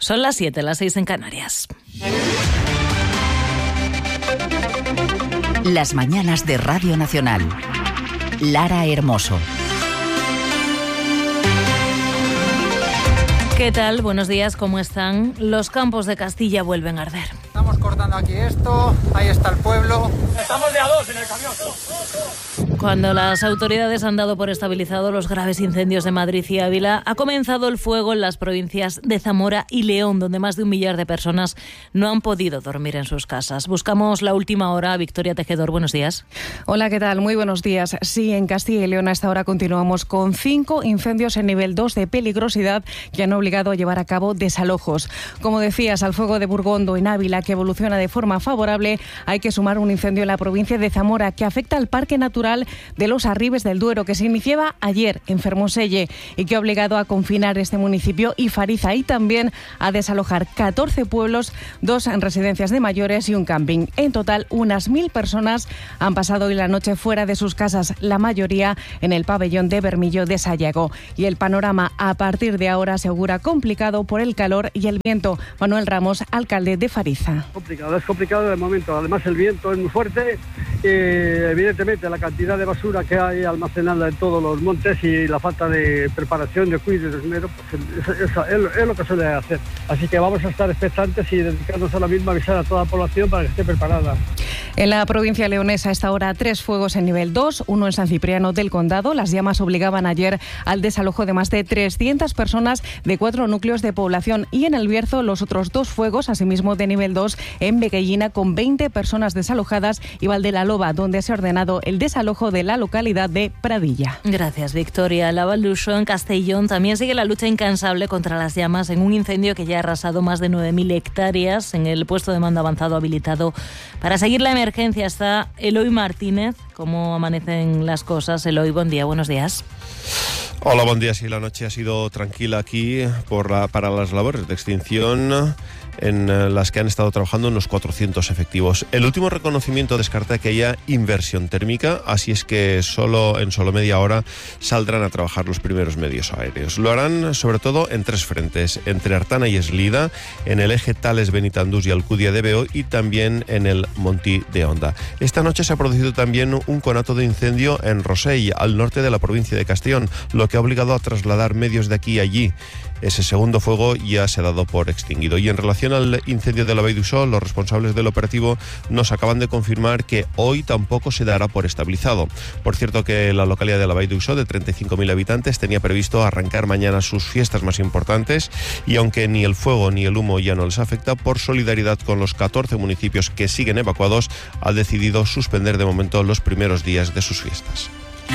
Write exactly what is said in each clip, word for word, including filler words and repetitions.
Son las siete, las seis en Canarias. Las mañanas de Radio Nacional. Lara Hermoso. ¿Qué tal? Buenos días, ¿cómo están? Los campos de Castilla vuelven a arder. Estamos cortando aquí esto, ahí está el pueblo. Estamos de a dos en el camión. Cuando las autoridades han dado por estabilizado los graves incendios de Madrid y Ávila, ha comenzado el fuego en las provincias de Zamora y León, donde más de un millar de personas no han podido dormir en sus casas. Buscamos la última hora. Victoria Tejedor, buenos días. Hola, ¿qué tal? Muy buenos días. Sí, en Castilla y León a esta hora continuamos con cinco incendios en nivel dos de peligrosidad que han obligado a llevar a cabo desalojos. Como decías, al fuego de Burgondo en Ávila, que evoluciona de forma favorable, hay que sumar un incendio en la provincia de Zamora que afecta al Parque Natural de los Arribes del Duero, que se iniciaba ayer en Fermoselle y que ha obligado a confinar este municipio y Fariza, y también a desalojar catorce pueblos, dos residencias de mayores y un camping. En total, unas mil personas han pasado hoy la noche fuera de sus casas, la mayoría en el pabellón de Bermillo de Sayago. Y el panorama a partir de ahora se augura complicado por el calor y el viento. Manuel Ramos, alcalde de Fariza. Complicado, es complicado de momento. Además, el viento es muy fuerte y, evidentemente, la cantidad de basura que hay almacenada en todos los montes y la falta de preparación, de cuidado y de esmero, pues es, es, es, es lo que suele hacer. Así que vamos a estar expectantes y dedicarnos a la misma, avisar a toda la población para que esté preparada. En la provincia leonesa a esta hora tres fuegos en nivel dos, uno en San Cipriano del Condado. Las llamas obligaban ayer al desalojo de más de trescientas personas de cuatro núcleos de población, y en El Bierzo los otros dos fuegos, asimismo de nivel dos, en Beguellina, con veinte personas desalojadas, y Valdelaloba, donde se ha ordenado el desalojo de la localidad de Pradilla. Gracias, Victoria. La Valduso, en Castellón, también sigue la lucha incansable contra las llamas en un incendio que ya ha arrasado más de nueve mil hectáreas. En el puesto de mando avanzado habilitado para seguir la emergencia está Eloy Martínez. ¿Cómo amanecen las cosas? Eloy, buen día, buenos días. Hola, buen día. Sí, la noche ha sido tranquila aquí por la, para las labores de extinción, en las que han estado trabajando unos cuatrocientos efectivos. El último reconocimiento descarta que haya inversión térmica, así es que solo en solo media hora saldrán a trabajar los primeros medios aéreos. Lo harán sobre todo en tres frentes, entre Artana y Eslida, en el eje Tales-Benitandús y Alcudia de Veo, y también en el Montí de Onda. Esta noche se ha producido también un conato de incendio en Rosell, al norte de la provincia de Castellón, lo que ha obligado a trasladar medios de aquí a allí. Ese segundo fuego ya se ha dado por extinguido. Y en relación al incendio de la Vall d'Uixó, los responsables del operativo nos acaban de confirmar que hoy tampoco se dará por estabilizado. Por cierto, que la localidad de la Vall d'Uixó, de treinta y cinco mil habitantes, tenía previsto arrancar mañana sus fiestas más importantes, y aunque ni el fuego ni el humo ya no les afecta, por solidaridad con los catorce municipios que siguen evacuados, ha decidido suspender de momento los primeros días de sus fiestas.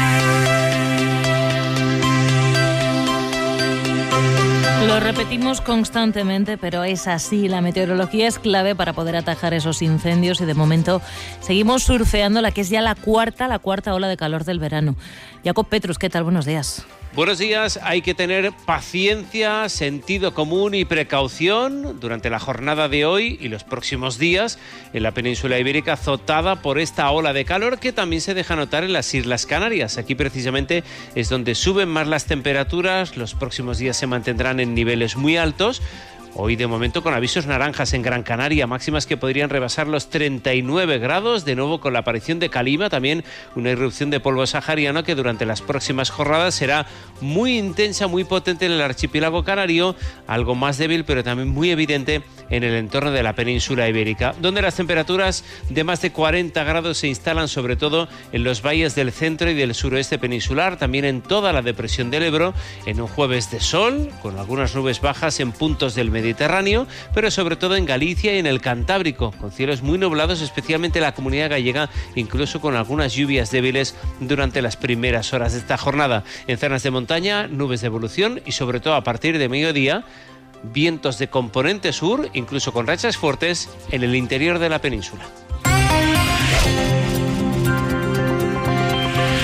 Lo repetimos constantemente, pero es así. La meteorología es clave para poder atajar esos incendios, y de momento seguimos surfeando la que es ya la cuarta, la cuarta ola de calor del verano. Jacob Petrus, ¿qué tal? Buenos días. Buenos días. Hay que tener paciencia, sentido común y precaución durante la jornada de hoy y los próximos días en la península ibérica, azotada por esta ola de calor que también se deja notar en las Islas Canarias. Aquí precisamente es donde suben más las temperaturas. Los próximos días se mantendrán en niveles muy altos. Hoy de momento con avisos naranjas en Gran Canaria, máximas que podrían rebasar los treinta y nueve grados, de nuevo con la aparición de calima, también una irrupción de polvo sahariano que durante las próximas jornadas será muy intensa, muy potente en el archipiélago canario, algo más débil pero también muy evidente en el entorno de la península ibérica, donde las temperaturas de más de cuarenta grados se instalan sobre todo en los valles del centro y del suroeste peninsular, también en toda la depresión del Ebro, en un jueves de sol, con algunas nubes bajas en puntos del Mediterráneo, pero sobre todo en Galicia y en el Cantábrico, con cielos muy nublados, especialmente en la Comunidad Gallega, incluso con algunas lluvias débiles durante las primeras horas de esta jornada. En zonas de montaña, nubes de evolución y sobre todo a partir de mediodía, vientos de componente sur, incluso con rachas fuertes en el interior de la península.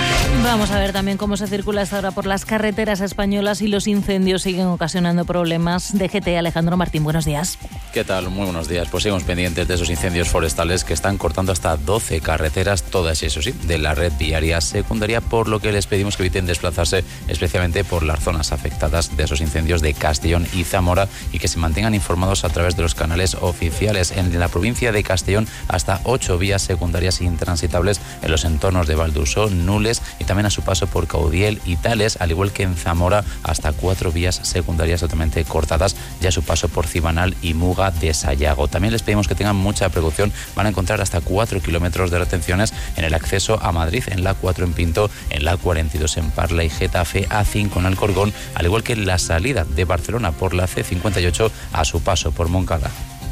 Vamos a ver también cómo se circula hasta ahora por las carreteras españolas y los incendios siguen ocasionando problemas. D G T, Alejandro Martín, buenos días. ¿Qué tal? Muy buenos días. Pues seguimos pendientes de esos incendios forestales que están cortando hasta doce carreteras, todas, eso sí, de la red viaria secundaria, por lo que les pedimos que eviten desplazarse especialmente por las zonas afectadas de esos incendios de Castellón y Zamora y que se mantengan informados a través de los canales oficiales. En la provincia de Castellón, hasta ocho vías secundarias intransitables en los entornos de Valdusó, Nules y también a su paso por Caudiel y Tales, al igual que en Zamora, hasta cuatro vías secundarias totalmente cortadas ya a su paso por Cibanal y Muga de Sayago. También les pedimos que tengan mucha precaución. Van a encontrar hasta cuatro kilómetros de retenciones en el acceso a Madrid, en la A cuatro en Pinto, en la A cuarenta y dos en Parla y Getafe, A cinco en Alcorcón, al igual que en la salida de Barcelona por la C cincuenta y ocho a su paso por Moncada.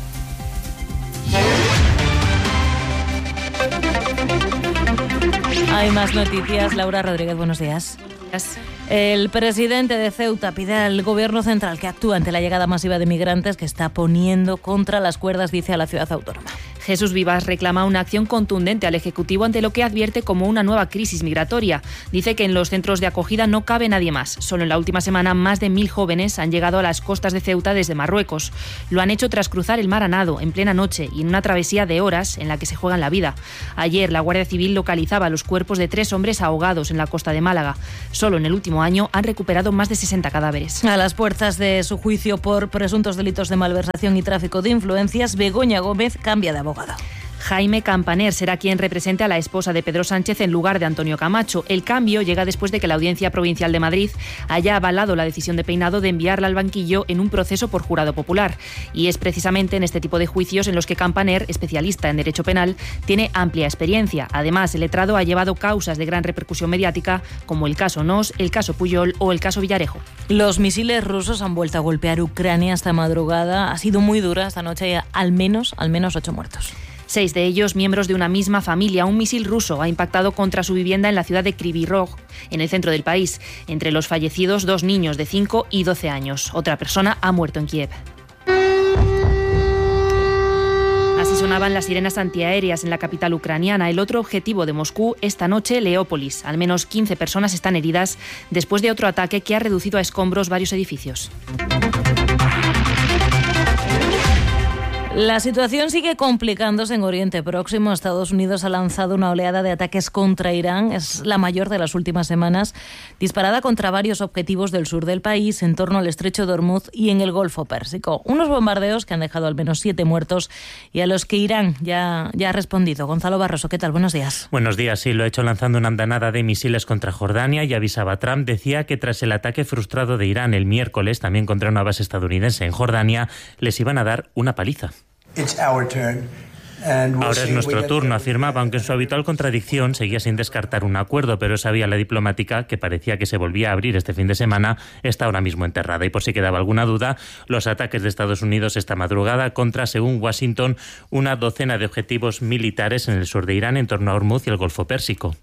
Hay más noticias. Laura Rodríguez, buenos días. El presidente de Ceuta pide al gobierno central que actúe ante la llegada masiva de migrantes que está poniendo contra las cuerdas, dice, a la ciudad autónoma. Jesús Vivas reclama una acción contundente al Ejecutivo ante lo que advierte como una nueva crisis migratoria. Dice que en los centros de acogida no cabe nadie más. Solo en la última semana más de mil jóvenes han llegado a las costas de Ceuta desde Marruecos. Lo han hecho tras cruzar el mar a nado en plena noche y en una travesía de horas en la que se juegan la vida. Ayer la Guardia Civil localizaba los cuerpos de tres hombres ahogados en la costa de Málaga. Solo en el último año han recuperado más de sesenta cadáveres. A las puertas de su juicio por presuntos delitos de malversación y tráfico de influencias, Begoña Gómez cambia de abogado. Jaime Campaner será quien represente a la esposa de Pedro Sánchez en lugar de Antonio Camacho. El cambio llega después de que la Audiencia Provincial de Madrid haya avalado la decisión de Peinado de enviarla al banquillo en un proceso por jurado popular. Y es precisamente en este tipo de juicios en los que Campaner, especialista en derecho penal, tiene amplia experiencia. Además, el letrado ha llevado causas de gran repercusión mediática, como el caso Nos, el caso Puyol o el caso Villarejo. Los misiles rusos han vuelto a golpear Ucrania esta madrugada. Ha sido muy dura esta noche, al menos, al menos ocho muertos. Seis de ellos miembros de una misma familia. Un misil ruso ha impactado contra su vivienda en la ciudad de Kryvyi Rog, en el centro del país. Entre los fallecidos, dos niños de cinco y doce años. Otra persona ha muerto en Kiev. Así sonaban las sirenas antiaéreas en la capital ucraniana. El otro objetivo de Moscú esta noche, Leópolis. Al menos quince personas están heridas después de otro ataque que ha reducido a escombros varios edificios. La situación sigue complicándose en Oriente Próximo. Estados Unidos ha lanzado una oleada de ataques contra Irán. Es la mayor de las últimas semanas, disparada contra varios objetivos del sur del país, en torno al estrecho de Hormuz y en el Golfo Pérsico. Unos bombardeos que han dejado al menos siete muertos y a los que Irán ya, ya ha respondido. Gonzalo Barroso, ¿qué tal? Buenos días. Buenos días. Sí, lo ha hecho lanzando una andanada de misiles contra Jordania y avisaba. Trump decía que tras el ataque frustrado de Irán el miércoles, también contra una base estadounidense en Jordania, les iban a dar una paliza. Ahora es nuestro turno, afirmaba, aunque en su habitual contradicción seguía sin descartar un acuerdo, pero esa vía la diplomática, que parecía que se volvía a abrir este fin de semana, está ahora mismo enterrada. Y por si quedaba alguna duda, los ataques de Estados Unidos esta madrugada contra, según Washington, una docena de objetivos militares en el sur de Irán, en torno a Hormuz y el Golfo Pérsico.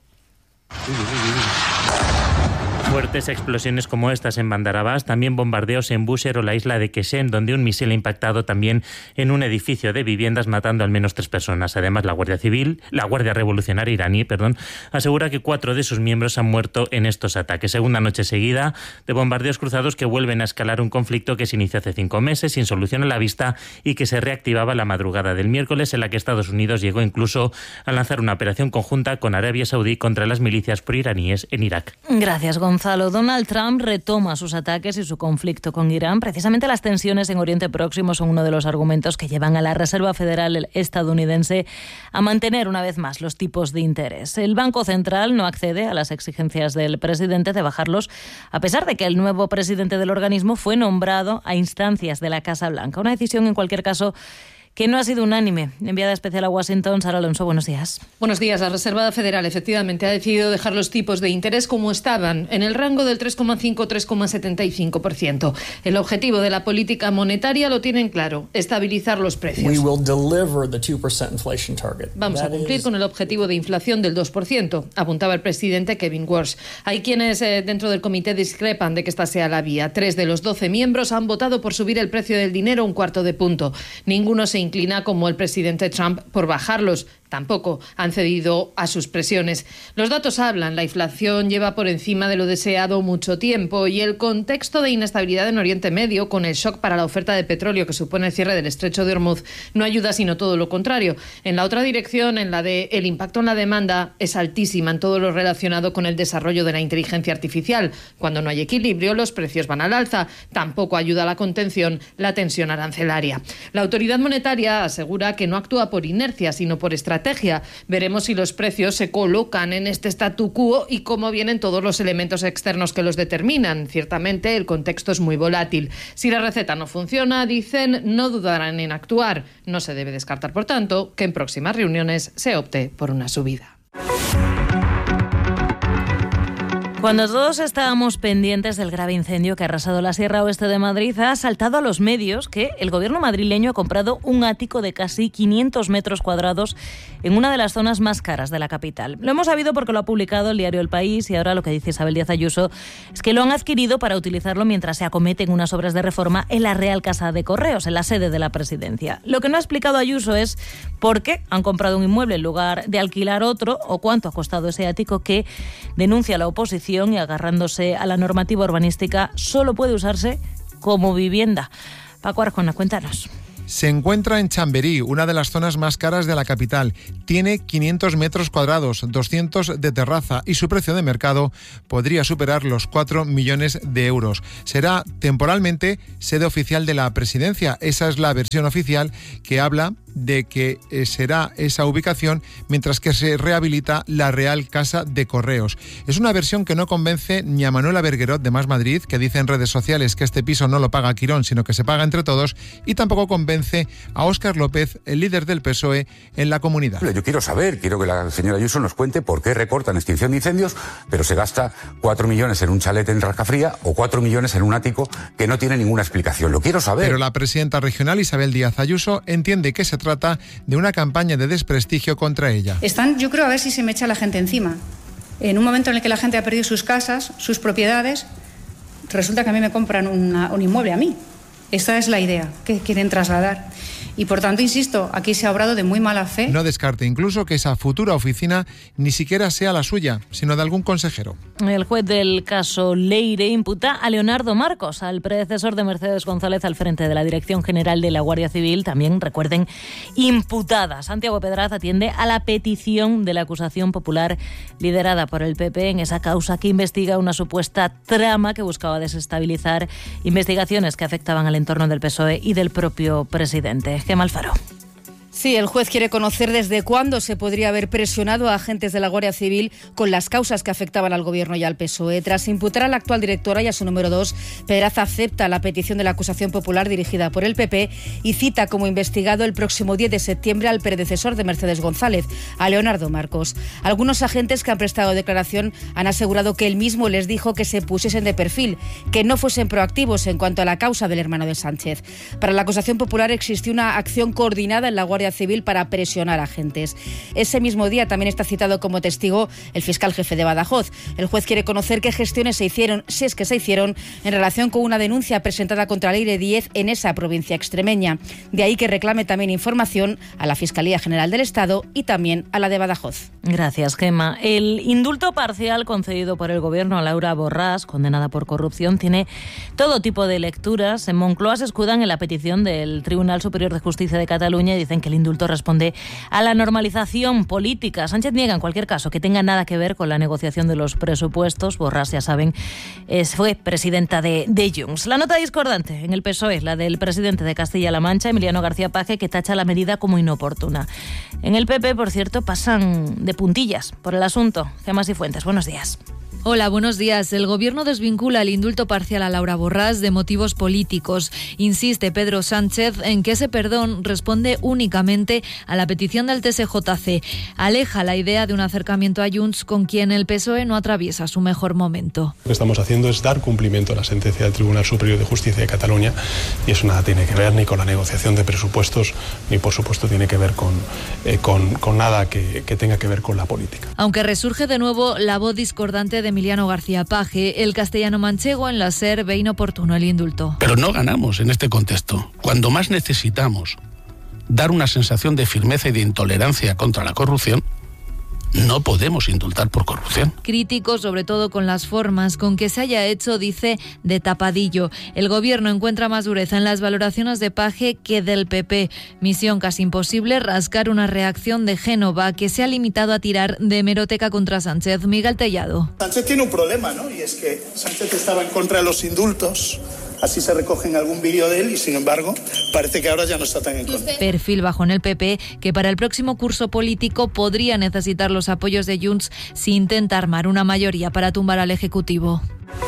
Fuertes explosiones como estas en Bandar Abbas, también bombardeos en Bushehr o la isla de Qesem, donde un misil ha impactado también en un edificio de viviendas, matando al menos tres personas. Además, la Guardia Civil, la Guardia Revolucionaria iraní, perdón, asegura que cuatro de sus miembros han muerto en estos ataques. Segunda noche seguida de bombardeos cruzados que vuelven a escalar un conflicto que se inició hace cinco meses, sin solución a la vista, y que se reactivaba la madrugada del miércoles, en la que Estados Unidos llegó incluso a lanzar una operación conjunta con Arabia Saudí contra las milicias proiraníes en Irak. Gracias, Gonzalo. Donald Trump retoma sus ataques y su conflicto con Irán. Precisamente las tensiones en Oriente Próximo son uno de los argumentos que llevan a la Reserva Federal estadounidense a mantener una vez más los tipos de interés. El Banco Central no accede a las exigencias del presidente de bajarlos, a pesar de que el nuevo presidente del organismo fue nombrado a instancias de la Casa Blanca. Una decisión, en cualquier caso, que no ha sido unánime. Enviada especial a Washington, Sara Alonso, buenos días. Buenos días. La Reserva Federal efectivamente ha decidido dejar los tipos de interés como estaban, en el rango del tres coma cinco a tres coma setenta y cinco por ciento. El objetivo de la política monetaria lo tienen claro, estabilizar los precios. Vamos a cumplir con el objetivo de inflación del dos por ciento, apuntaba el presidente Kevin Walsh. Hay quienes eh, dentro del comité discrepan de que esta sea la vía. Tres de los doce miembros han votado por subir el precio del dinero un cuarto de punto. Ninguno se inclina como el presidente Trump por bajarlos. tampoco han cedido a sus presiones. Los datos hablan, la inflación lleva por encima de lo deseado mucho tiempo y el contexto de inestabilidad en Oriente Medio, con el shock para la oferta de petróleo que supone el cierre del estrecho de Hormuz, no ayuda, sino todo lo contrario. En la otra dirección, en la de el impacto en la demanda, es altísima en todo lo relacionado con el desarrollo de la inteligencia artificial. Cuando no hay equilibrio, los precios van al alza. Tampoco ayuda a la contención la tensión arancelaria. La autoridad monetaria asegura que no actúa por inercia, sino por estrategia. Veremos si los precios se colocan en este statu quo y cómo vienen todos los elementos externos que los determinan. Ciertamente, el contexto es muy volátil. Si la receta no funciona, dicen, no dudarán en actuar. No se debe descartar, por tanto, que en próximas reuniones se opte por una subida. Cuando todos estábamos pendientes del grave incendio que ha arrasado la Sierra Oeste de Madrid, ha saltado a los medios que el gobierno madrileño ha comprado un ático de casi quinientos metros cuadrados en una de las zonas más caras de la capital. Lo hemos sabido porque lo ha publicado el diario El País y ahora lo que dice Isabel Díaz Ayuso es que lo han adquirido para utilizarlo mientras se acometen unas obras de reforma en la Real Casa de Correos, en la sede de la presidencia. Lo que no ha explicado Ayuso es por qué han comprado un inmueble en lugar de alquilar otro o cuánto ha costado ese ático que denuncia la oposición y agarrándose a la normativa urbanística solo puede usarse como vivienda. Paco Arjona, cuéntanos. Se encuentra en Chamberí, una de las zonas más caras de la capital. Tiene quinientos metros cuadrados, doscientos de terraza y su precio de mercado podría superar los cuatro millones de euros. Será temporalmente sede oficial de la presidencia. Esa es la versión oficial que habla de que será esa ubicación mientras que se rehabilita la Real Casa de Correos. Es una versión que no convence ni a Manuela Berguerot de Más Madrid, que dice en redes sociales que este piso no lo paga Quirón, sino que se paga entre todos, y tampoco convence a Óscar López, el líder del P S O E en la comunidad. Yo quiero saber, quiero que la señora Ayuso nos cuente por qué recortan extinción de incendios, pero se gasta cuatro millones en un chalet en Rascafría o cuatro millones en un ático que no tiene ninguna explicación. Lo quiero saber. Pero la presidenta regional Isabel Díaz Ayuso entiende que se trata de una campaña de desprestigio contra ella. Están, yo creo, a ver si se me echa la gente encima. En un momento en el que la gente ha perdido sus casas, sus propiedades, resulta que a mí me compran una, un inmueble a mí. Esta es la idea que quieren trasladar. Y por tanto, insisto, aquí se ha obrado de muy mala fe. No descarte incluso que esa futura oficina ni siquiera sea la suya, sino de algún consejero. El juez del caso Leire imputa a Leonardo Marcos, al predecesor de Mercedes González al frente de la Dirección General de la Guardia Civil, también, recuerden, imputada. Santiago Pedraz atiende a la petición de la acusación popular liderada por el P P en esa causa que investiga una supuesta trama que buscaba desestabilizar investigaciones que afectaban al entorno del P S O E y del propio presidente. Gemma Alfaro. Sí, el juez quiere conocer desde cuándo se podría haber presionado a agentes de la Guardia Civil con las causas que afectaban al Gobierno y al P S O E. Tras imputar a la actual directora y a su número dos, Pedraz acepta la petición de la acusación popular dirigida por el P P y cita como investigado el próximo diez de septiembre al predecesor de Mercedes González, a Leonardo Marcos. Algunos agentes que han prestado declaración han asegurado que él mismo les dijo que se pusiesen de perfil, que no fuesen proactivos en cuanto a la causa del hermano de Sánchez. Para la acusación popular existió una acción coordinada en la Guardia Civil para presionar a agentes. Ese mismo día también está citado como testigo el fiscal jefe de Badajoz. El juez quiere conocer qué gestiones se hicieron, si es que se hicieron, en relación con una denuncia presentada contra Leire Díez en esa provincia extremeña. De ahí que reclame también información a la Fiscalía General del Estado y también a la de Badajoz. Gracias, Gemma. El indulto parcial concedido por el Gobierno a Laura Borràs, condenada por corrupción, tiene todo tipo de lecturas. En Moncloa se escudan en la petición del Tribunal Superior de Justicia de Cataluña y dicen que el indulto responde a la normalización política. Sánchez niega, en cualquier caso, que tenga nada que ver con la negociación de los presupuestos. Borràs, ya saben, es, fue presidenta de, de Junts. La nota discordante en el P S O E, la del presidente de Castilla-La Mancha, Emiliano García Paje, que tacha la medida como inoportuna. En el P P, por cierto, pasan de puntillas por el asunto. Gemma Cifuentes, buenos días. Hola, buenos días. El Gobierno desvincula el indulto parcial a Laura Borràs de motivos políticos. Insiste Pedro Sánchez en que ese perdón responde únicamente a la petición del T S J C. Aleja la idea de un acercamiento a Junts con quien el P S O E no atraviesa su mejor momento. Lo que estamos haciendo es dar cumplimiento a la sentencia del Tribunal Superior de Justicia de Cataluña y eso nada tiene que ver ni con la negociación de presupuestos ni por supuesto tiene que ver con, eh, con, con nada que, que tenga que ver con la política. Aunque resurge de nuevo la voz discordante de Emiliano García Paje, el castellano manchego en la SER ve inoportuno el indulto. Pero no ganamos en este contexto. Cuando más necesitamos dar una sensación de firmeza y de intolerancia contra la corrupción, no podemos indultar por corrupción. Crítico sobre todo con las formas con que se haya hecho, dice, de tapadillo. El gobierno encuentra más dureza en las valoraciones de Paje que del P P. Misión casi imposible, rascar una reacción de Génova que se ha limitado a tirar de hemeroteca contra Sánchez. Miguel Tellado. Sánchez tiene un problema, ¿no? Y es que Sánchez estaba en contra de los indultos. Así se recoge en algún vídeo de él y, sin embargo, parece que ahora ya no está tan en contra. Perfil bajo en el P P, que para el próximo curso político podría necesitar los apoyos de Junts si intenta armar una mayoría para tumbar al Ejecutivo.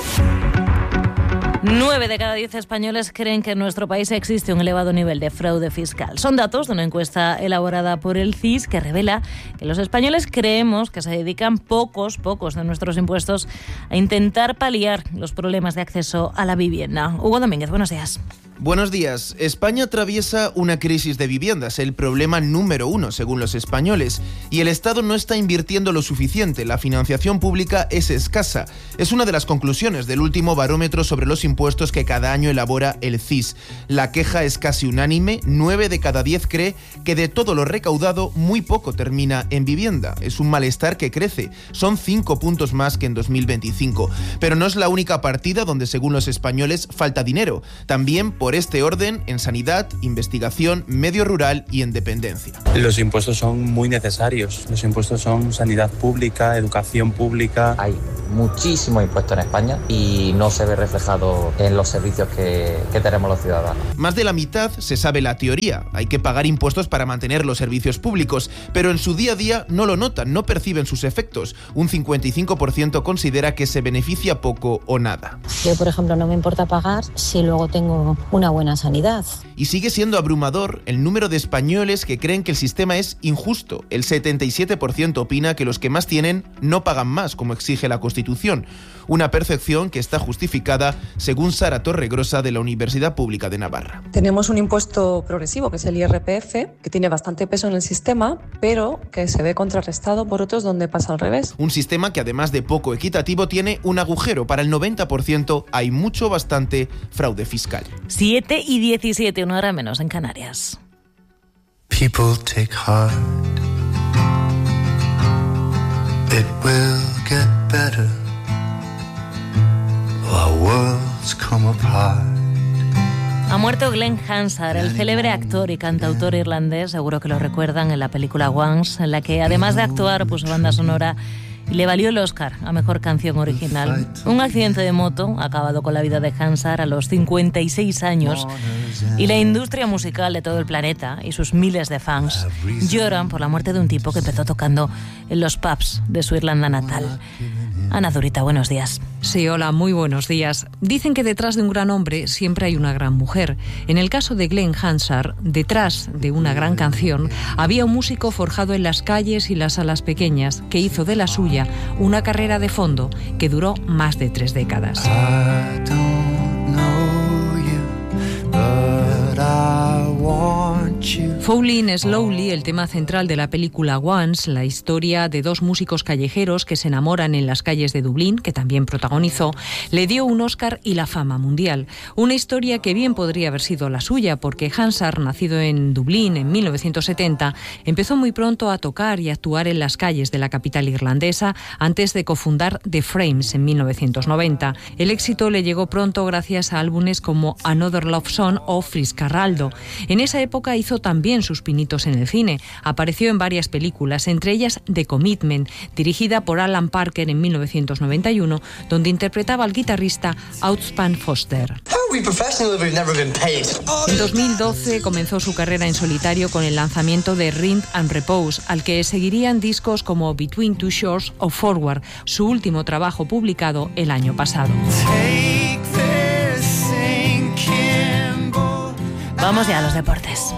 Nueve de cada diez españoles creen que en nuestro país existe un elevado nivel de fraude fiscal. Son datos de una encuesta elaborada por el C I S que revela que los españoles creemos que se dedican pocos, pocos de nuestros impuestos a intentar paliar los problemas de acceso a la vivienda. Hugo Domínguez, buenos días. Buenos días. España atraviesa una crisis de viviendas, el problema número uno según los españoles, y el Estado no está invirtiendo lo suficiente. La financiación pública es escasa. Es una de las conclusiones del último barómetro sobre los impuestos que cada año elabora el C I S. La queja es casi unánime. Nueve de cada diez cree que de todo lo recaudado muy poco termina en vivienda. Es un malestar que crece. Son cinco puntos más que en dos mil veinticinco. Pero no es la única partida donde, según los españoles, falta dinero. También por este orden en sanidad, investigación, medio rural y en dependencia. Los impuestos son muy necesarios. Los impuestos son sanidad pública, educación pública. Hay muchísimo impuesto en España y no se ve reflejado en los servicios que, que tenemos los ciudadanos. Más de la mitad se sabe la teoría. Hay que pagar impuestos para mantener los servicios públicos, pero en su día a día no lo notan, no perciben sus efectos. Un cincuenta y cinco por ciento considera que se beneficia poco o nada. Yo, por ejemplo, no me importa pagar si luego tengo una buena sanidad. Y sigue siendo abrumador el número de españoles que creen que el sistema es injusto. El setenta y siete por ciento opina que los que más tienen no pagan más, como exige la Constitución. Una percepción que está justificada, según Sara Torregrosa, de la Universidad Pública de Navarra. Tenemos un impuesto progresivo, que es el I R P F, que tiene bastante peso en el sistema, pero que se ve contrarrestado por otros donde pasa al revés. Un sistema que, además de poco equitativo, tiene un agujero. Para el noventa por ciento hay mucho, bastante fraude fiscal. siete y diecisiete, una hora menos en Canarias. People take heart. It will get better. Our worlds come apart. Ha muerto Glenn Hansard, el célebre actor y cantautor irlandés, seguro que lo recuerdan, en la película Once, en la que además de actuar puso banda sonora y le valió el Oscar a Mejor Canción Original. Un accidente de moto ha acabado con la vida de Hansard a los cincuenta y seis años y la industria musical de todo el planeta y sus miles de fans lloran por la muerte de un tipo que empezó tocando en los pubs de su Irlanda natal. Ana Zurita, buenos días. Sí, hola, muy buenos días. Dicen que detrás de un gran hombre siempre hay una gran mujer. En el caso de Glenn Hansard, detrás de una gran canción, había un músico forjado en las calles y las salas pequeñas que hizo de la suya una carrera de fondo que duró más de tres décadas. Falling Slowly, el tema central de la película Once, la historia de dos músicos callejeros que se enamoran en las calles de Dublín, que también protagonizó, le dio un Oscar y la fama mundial. Una historia que bien podría haber sido la suya, porque Hansard, nacido en Dublín en mil novecientos setenta, empezó muy pronto a tocar y actuar en las calles de la capital irlandesa antes de cofundar The Frames en mil novecientos noventa. El éxito le llegó pronto gracias a álbumes como Another Love Song o Friscarraldo. En esa época hizo también sus pinitos en el cine. Apareció en varias películas, entre ellas The Commitment, dirigida por Alan Parker en mil novecientos noventa y uno, donde interpretaba al guitarrista Outspan Foster. En dos mil doce comenzó su carrera en solitario con el lanzamiento de Rhythm and Repose, al que seguirían discos como Between Two Shores o Forward, su último trabajo publicado el año pasado. Vamos ya a los deportes.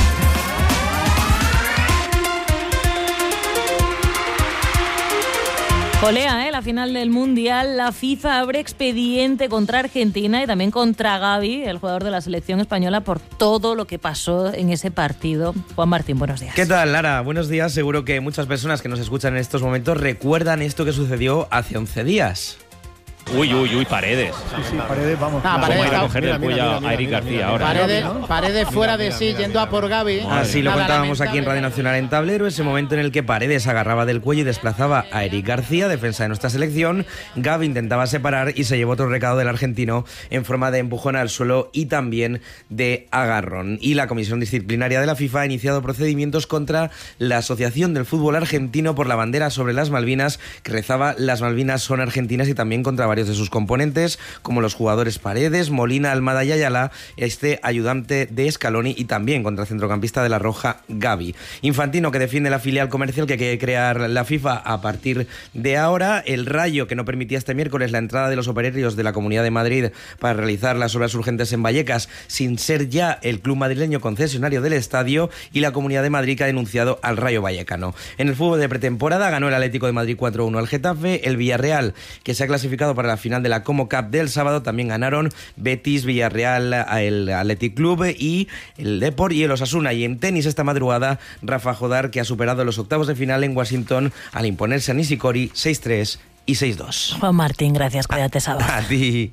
Colea, ¿eh? La final del Mundial. La FIFA abre expediente contra Argentina y también contra Gavi, el jugador de la selección española, por todo lo que pasó en ese partido. Juan Martín, buenos días. ¿Qué tal, Lara? Buenos días. Seguro que muchas personas que nos escuchan en estos momentos recuerdan esto que sucedió hace once días. Uy, uy, uy, Paredes. Sí, sí, Paredes, vamos. Ah, Paredes va a está... coger del cuello a Eric mira, García mira, ahora. Paredes, ¿no? Paredes fuera de sí, yendo a por Gavi. Así lo Nada contábamos lamentable. aquí en Radio Nacional en Tablero, ese momento en el que Paredes agarraba del cuello y desplazaba a Eric García, defensa de nuestra selección. Gavi intentaba separar y se llevó otro recado del argentino en forma de empujón al suelo y también de agarrón. Y la Comisión Disciplinaria de la FIFA ha iniciado procedimientos contra la Asociación del Fútbol Argentino por la bandera sobre las Malvinas, que rezaba "Las Malvinas son argentinas", y también contra varios de sus componentes, como los jugadores Paredes, Molina, Almada y Ayala, este ayudante de Scaloni, y también contra el centrocampista de la Roja, Gavi. Infantino, que defiende la filial comercial que quiere crear la FIFA a partir de ahora. El Rayo, que no permitía este miércoles la entrada de los operarios de la Comunidad de Madrid para realizar las obras urgentes en Vallecas, sin ser ya el club madrileño concesionario del estadio, y la Comunidad de Madrid, que ha denunciado al Rayo Vallecano. En el fútbol de pretemporada ganó el Atlético de Madrid cuatro uno al Getafe. El Villarreal, que se ha clasificado para la final de la Como Cup del sábado, también ganaron Betis, Villarreal, el Athletic Club y el Depor y el Osasuna. Y en tenis esta madrugada, Rafa Jodar, que ha superado los octavos de final en Washington al imponerse a Nishikori seis tres y seis dos. Juan Martín, gracias, cuídate, sábado. A ti.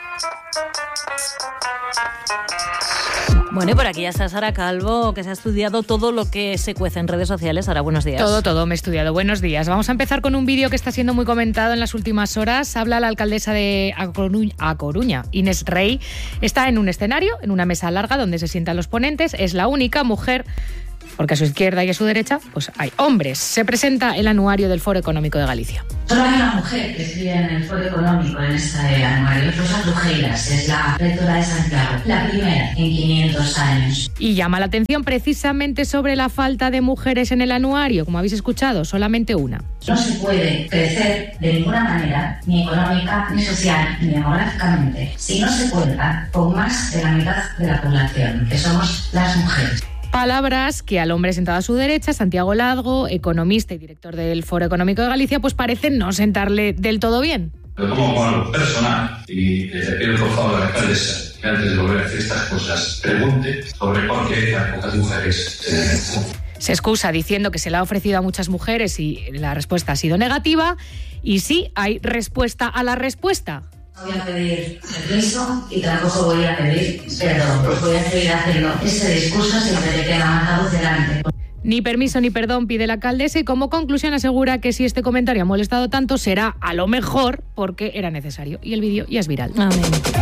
Bueno, y por aquí ya está Sara Calvo, que se ha estudiado todo lo que se cuece en redes sociales. Sara, buenos días. Todo, todo me he estudiado. Buenos días. Vamos a empezar con un vídeo que está siendo muy comentado en las últimas horas. Habla la alcaldesa de A Coruña, A Coruña, Inés Rey. Está en un escenario, en una mesa larga donde se sientan los ponentes. Es la única mujer, porque a su izquierda y a su derecha pues hay hombres. Se presenta el anuario del Foro Económico de Galicia. Solo hay una mujer que escribe en el Foro Económico en este anuario, Rosa Trujeiras, es la rectora de Santiago, la primera en quinientos años. Y llama la atención precisamente sobre la falta de mujeres en el anuario, como habéis escuchado, solamente una. No se puede crecer de ninguna manera, ni económica, ni social, ni demográficamente, si no se cuenta con más de la mitad de la población, que somos las mujeres. Palabras que al hombre sentado a su derecha, Santiago Ladgo, economista y director del Foro Económico de Galicia, pues parecen no sentarle del todo bien. Lo tomo como algo personal y le pido por favor a la alcaldesa que antes de volver a hacer estas cosas pregunte sobre por qué tan pocas mujeres. Se excusa diciendo que se le ha ofrecido a muchas mujeres y la respuesta ha sido negativa. Y sí, hay respuesta a la respuesta. Voy a pedir permiso y tampoco voy a pedir perdón, pues voy a seguir haciendo ese discurso siempre que tenga más la voz delante. Ni permiso ni perdón pide la alcaldesa y como conclusión asegura que si este comentario ha molestado tanto será a lo mejor porque era necesario. Y el vídeo ya es viral. Amén.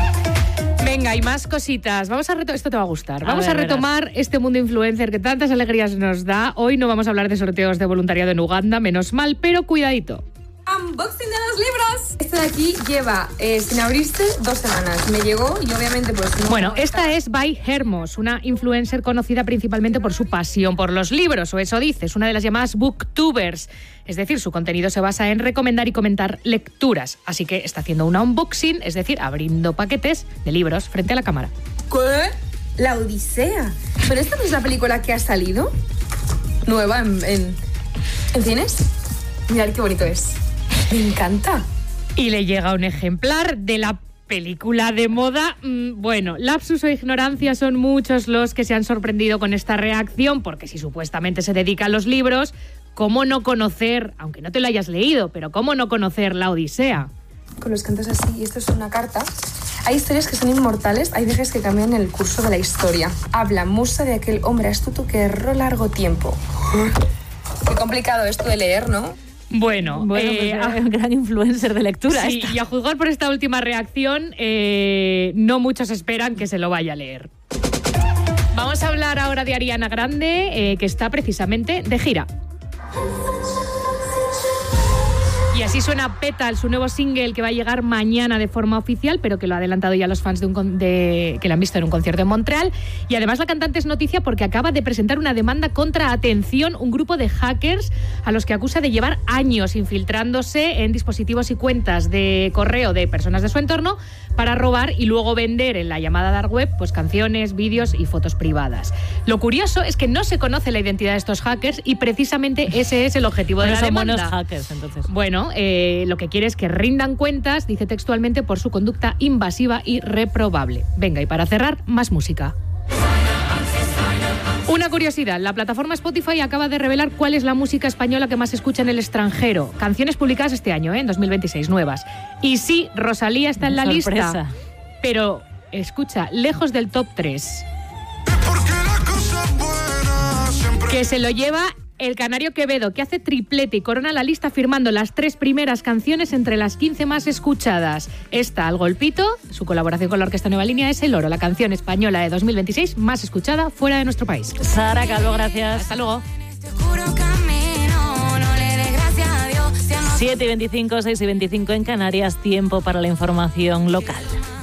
Venga, hay más cositas. Vamos a reto- Esto te va a gustar. A Vamos ver, a retomar verás. este mundo influencer que tantas alegrías nos da. Hoy no vamos a hablar de sorteos de voluntariado en Uganda, menos mal, pero cuidadito. Unboxing de los libros. Este de aquí lleva eh, sin abrirse dos semanas. Me llegó y obviamente pues no. Bueno, esta es Bai Hermos, una influencer conocida principalmente por su pasión por los libros, o eso dice, es una de las llamadas booktubers. Es decir, su contenido se basa en recomendar y comentar lecturas. Así que está haciendo un unboxing, es decir, abriendo paquetes de libros frente a la cámara. ¿Qué? La Odisea. ¿Pero esta no es la película que ha salido? Nueva en, en, en cines. Mirad qué bonito es. Me encanta. Y le llega un ejemplar de la película de moda. Bueno, lapsus o ignorancia son muchos los que se han sorprendido con esta reacción, porque si supuestamente se dedica a los libros, ¿cómo no conocer, aunque no te lo hayas leído, pero cómo no conocer la Odisea? Con los cantos así, y esto es una carta. Hay historias que son inmortales, hay viajes que cambian el curso de la historia. Habla musa de aquel hombre astuto que erró largo tiempo. Qué complicado esto de leer, ¿no? Bueno, bueno eh, pues, un gran influencer de lectura. Sí, esta. y a juzgar por esta última reacción, eh, no muchos esperan que se lo vaya a leer. Vamos a hablar ahora de Ariana Grande, eh, que está precisamente de gira. Y así suena Petal, su nuevo single que va a llegar mañana de forma oficial, pero que lo ha adelantado ya los fans de un con- de, que la han visto en un concierto en Montreal. Y además la cantante es noticia porque acaba de presentar una demanda contra, atención, un grupo de hackers a los que acusa de llevar años infiltrándose en dispositivos y cuentas de correo de personas de su entorno para robar y luego vender en la llamada dark web pues canciones, vídeos y fotos privadas. Lo curioso es que no se conoce la identidad de estos hackers y precisamente ese es el objetivo de Pero la son demanda. buenos hackers, entonces. Bueno, eh, lo que quiere es que rindan cuentas, dice textualmente, por su conducta invasiva y reprobable. Venga, y para cerrar, más música. Una curiosidad, la plataforma Spotify acaba de revelar cuál es la música española que más se escucha en el extranjero. Canciones publicadas este año, ¿eh? en dos mil veintiséis, nuevas. Y sí, Rosalía está en la Sorpresa. lista, pero escucha, lejos del top tres. Que se lo lleva el canario Quevedo, que hace triplete y corona la lista firmando las tres primeras canciones entre las quince más escuchadas. Esta, Al Golpito, su colaboración con la Orquesta Nueva Línea, es El Oro, la canción española de dos mil veintiséis más escuchada fuera de nuestro país. Sara Calvo, gracias. Hasta luego. siete y veinticinco, seis y veinticinco en Canarias, tiempo para la información local.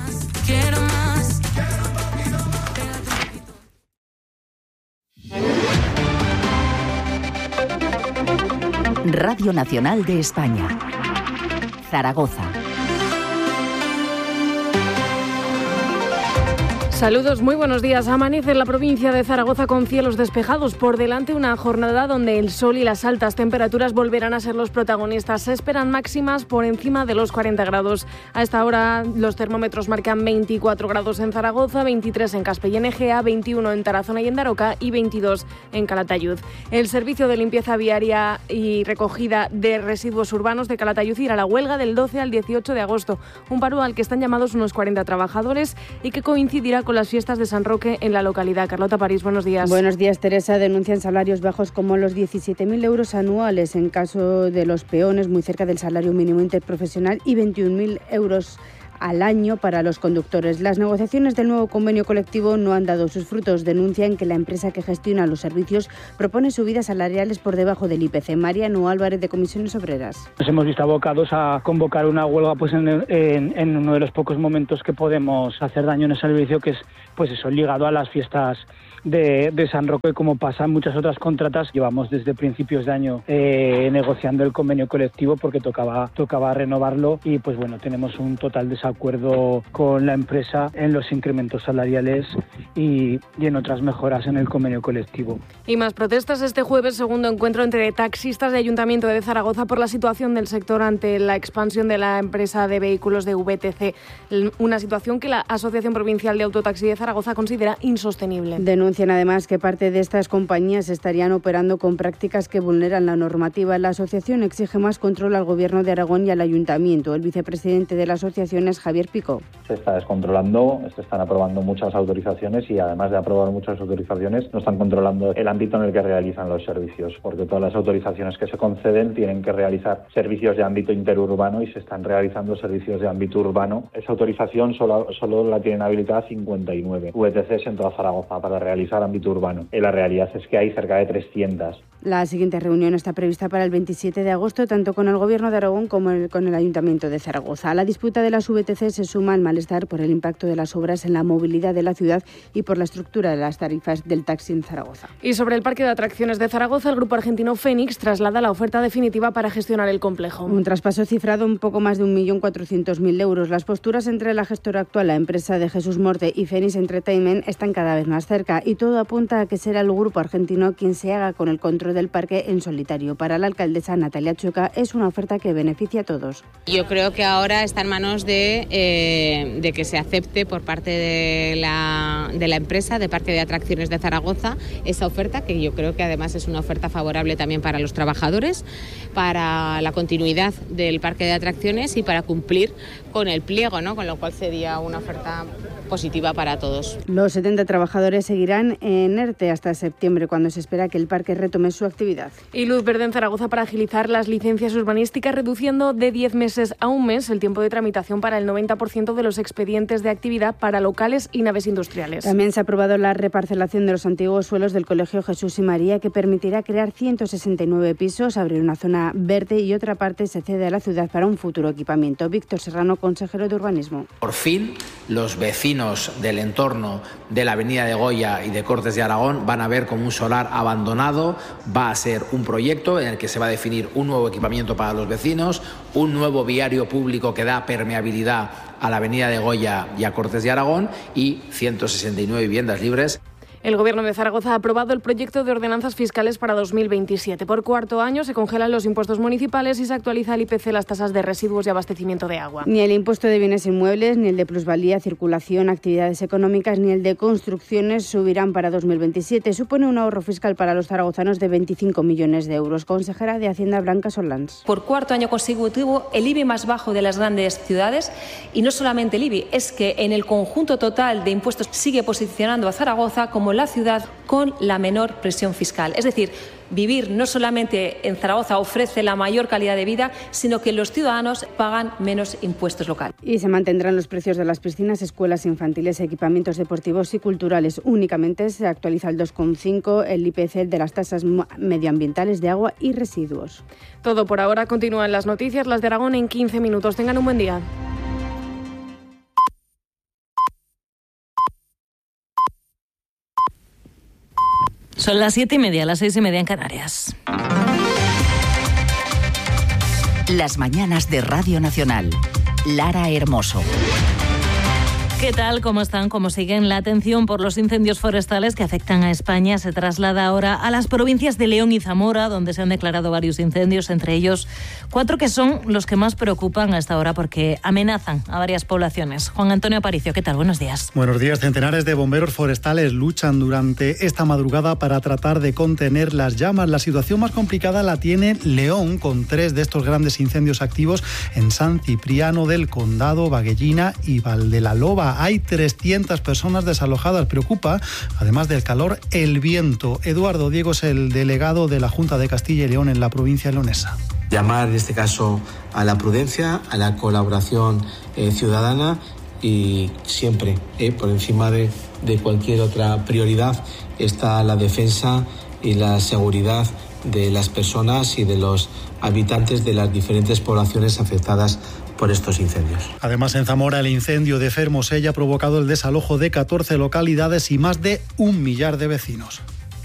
Radio Nacional de España, Zaragoza. Saludos, muy buenos días. Amanece en la provincia de Zaragoza con cielos despejados. Por delante una jornada donde el sol y las altas temperaturas volverán a ser los protagonistas. Se esperan máximas por encima de los cuarenta grados. A esta hora los termómetros marcan veinticuatro grados en Zaragoza, veintitrés en Caspell y Egea, veintiuno en Tarazona y en Daroca y veintidós en Calatayud. El servicio de limpieza viaria y recogida de residuos urbanos de Calatayud irá a la huelga del doce al dieciocho de agosto. Un paro al que están llamados unos cuarenta trabajadores y que coincidirá con las fiestas de San Roque en la localidad. Carlota París, buenos días. Buenos días, Teresa. Denuncian salarios bajos como los diecisiete mil euros anuales en caso de los peones, muy cerca del salario mínimo interprofesional, y veintiún mil euros al año para los conductores. Las negociaciones del nuevo convenio colectivo no han dado sus frutos. Denuncian que la empresa que gestiona los servicios propone subidas salariales por debajo del I P C. Mariano Álvarez, de Comisiones Obreras. Nos hemos visto abocados a convocar una huelga pues en, en, en uno de los pocos momentos que podemos hacer daño en el servicio, que es pues eso, ligado a las fiestas de, de San Roque, como pasa en muchas otras contratas. Llevamos desde principios de año eh, negociando el convenio colectivo porque tocaba, tocaba renovarlo y pues bueno, tenemos un total desacuerdo con la empresa en los incrementos salariales y, y en otras mejoras en el convenio colectivo. Y más protestas este jueves, segundo encuentro entre taxistas de Ayuntamiento de Zaragoza por la situación del sector ante la expansión de la empresa de vehículos de V T C, una situación que la Asociación Provincial de Autotaxi de Zaragoza considera insostenible. Denuncian además que parte de estas compañías estarían operando con prácticas que vulneran la normativa. La asociación exige más control al Gobierno de Aragón y al Ayuntamiento. El vicepresidente de la asociación es Javier Picó. Se está descontrolando, se están aprobando muchas autorizaciones y además de aprobar muchas autorizaciones no están controlando el ámbito en el que realizan los servicios, porque todas las autorizaciones que se conceden tienen que realizar servicios de ámbito interurbano y se están realizando servicios de ámbito urbano. Esa autorización solo, solo la tienen habilitada cincuenta y nueve V T Cs en toda Zaragoza para realizar ámbito urbano. Y la realidad es que hay cerca de trescientas. La siguiente reunión está prevista para el veintisiete de agosto, tanto con el Gobierno de Aragón como el, con el Ayuntamiento de Zaragoza. A la disputa de las V T C se suma el malestar por el impacto de las obras en la movilidad de la ciudad y por la estructura de las tarifas del taxi en Zaragoza. Y sobre el Parque de Atracciones de Zaragoza, el grupo argentino Fénix traslada la oferta definitiva para gestionar el complejo. Un traspaso cifrado un poco más de un millón cuatrocientos mil euros. Las posturas entre la gestora actual, la empresa de Jesús Morte, y Fénix Entertainment están cada vez más cerca y todo apunta a que será el grupo argentino quien se haga con el control del parque en solitario. Para la alcaldesa Natalia Chueca es una oferta que beneficia a todos. Yo creo que ahora está en manos de, eh, de que se acepte por parte de la, de la empresa de Parque de Atracciones de Zaragoza esa oferta, que yo creo que además es una oferta favorable también para los trabajadores, para la continuidad del Parque de Atracciones y para cumplir con el pliego, ¿no? Con lo cual sería una oferta positiva para todos. Los setenta trabajadores seguirán en ERTE hasta septiembre, cuando se espera que el parque retome su actividad. Y luz verde en Zaragoza para agilizar las licencias urbanísticas, reduciendo de diez meses a un mes el tiempo de tramitación para el noventa por ciento de los expedientes de actividad para locales y naves industriales. También se ha aprobado la reparcelación de los antiguos suelos del Colegio Jesús y María, que permitirá crear ciento sesenta y nueve pisos, abrir una zona verde y otra parte se cede a la ciudad para un futuro equipamiento. Víctor Serrano, consejero de Urbanismo. Por fin, los vecinos del entorno de la avenida de Goya y de Cortes de Aragón van a ver como un solar abandonado va a ser un proyecto en el que se va a definir un nuevo equipamiento para los vecinos, un nuevo viario público que da permeabilidad a la avenida de Goya y a Cortes de Aragón y ciento sesenta y nueve viviendas libres. El Gobierno de Zaragoza ha aprobado el proyecto de ordenanzas fiscales para dos mil veintisiete. Por cuarto año se congelan los impuestos municipales y se actualiza el I P C, las tasas de residuos y abastecimiento de agua. Ni el impuesto de bienes inmuebles, ni el de plusvalía, circulación, actividades económicas, ni el de construcciones subirán para dos mil veintisiete. Supone un ahorro fiscal para los zaragozanos de veinticinco millones de euros. Consejera de Hacienda Blanca Solans. Por cuarto año consecutivo, el I B I más bajo de las grandes ciudades, y no solamente el I B I, es que en el conjunto total de impuestos sigue posicionando a Zaragoza como la ciudad con la menor presión fiscal. Es decir, vivir no solamente en Zaragoza ofrece la mayor calidad de vida, sino que los ciudadanos pagan menos impuestos locales. Y se mantendrán los precios de las piscinas, escuelas infantiles, equipamientos deportivos y culturales. Únicamente se actualiza el dos coma cinco el I P C de las tasas medioambientales de agua y residuos. Todo por ahora. Continúan las noticias, las de Aragón, en quince minutos. Tengan un buen día. Son las siete y media, las seis y media en Canarias. Las mañanas de Radio Nacional. Lara Hermoso. ¿Qué tal? ¿Cómo están? ¿Cómo siguen? La atención por los incendios forestales que afectan a España se traslada ahora a las provincias de León y Zamora, donde se han declarado varios incendios, entre ellos cuatro que son los que más preocupan a esta hora porque amenazan a varias poblaciones. Juan Antonio Aparicio, ¿qué tal? Buenos días. Buenos días. Centenares de bomberos forestales luchan durante esta madrugada para tratar de contener las llamas. La situación más complicada la tiene León, con tres de estos grandes incendios activos en San Cipriano del Condado, Baguellina y Valdelaloba. Hay trescientas personas desalojadas. Preocupa, además del calor, el viento. Eduardo Diego es el delegado de la Junta de Castilla y León en la provincia leonesa. Llamar en este caso a la prudencia, a la colaboración eh, ciudadana y siempre eh, por encima de, de cualquier otra prioridad está la defensa y la seguridad de las personas y de los habitantes de las diferentes poblaciones afectadas por estos incendios. Además, en Zamora, el incendio de Fermosella ha provocado el desalojo de catorce localidades y más de un millar de vecinos.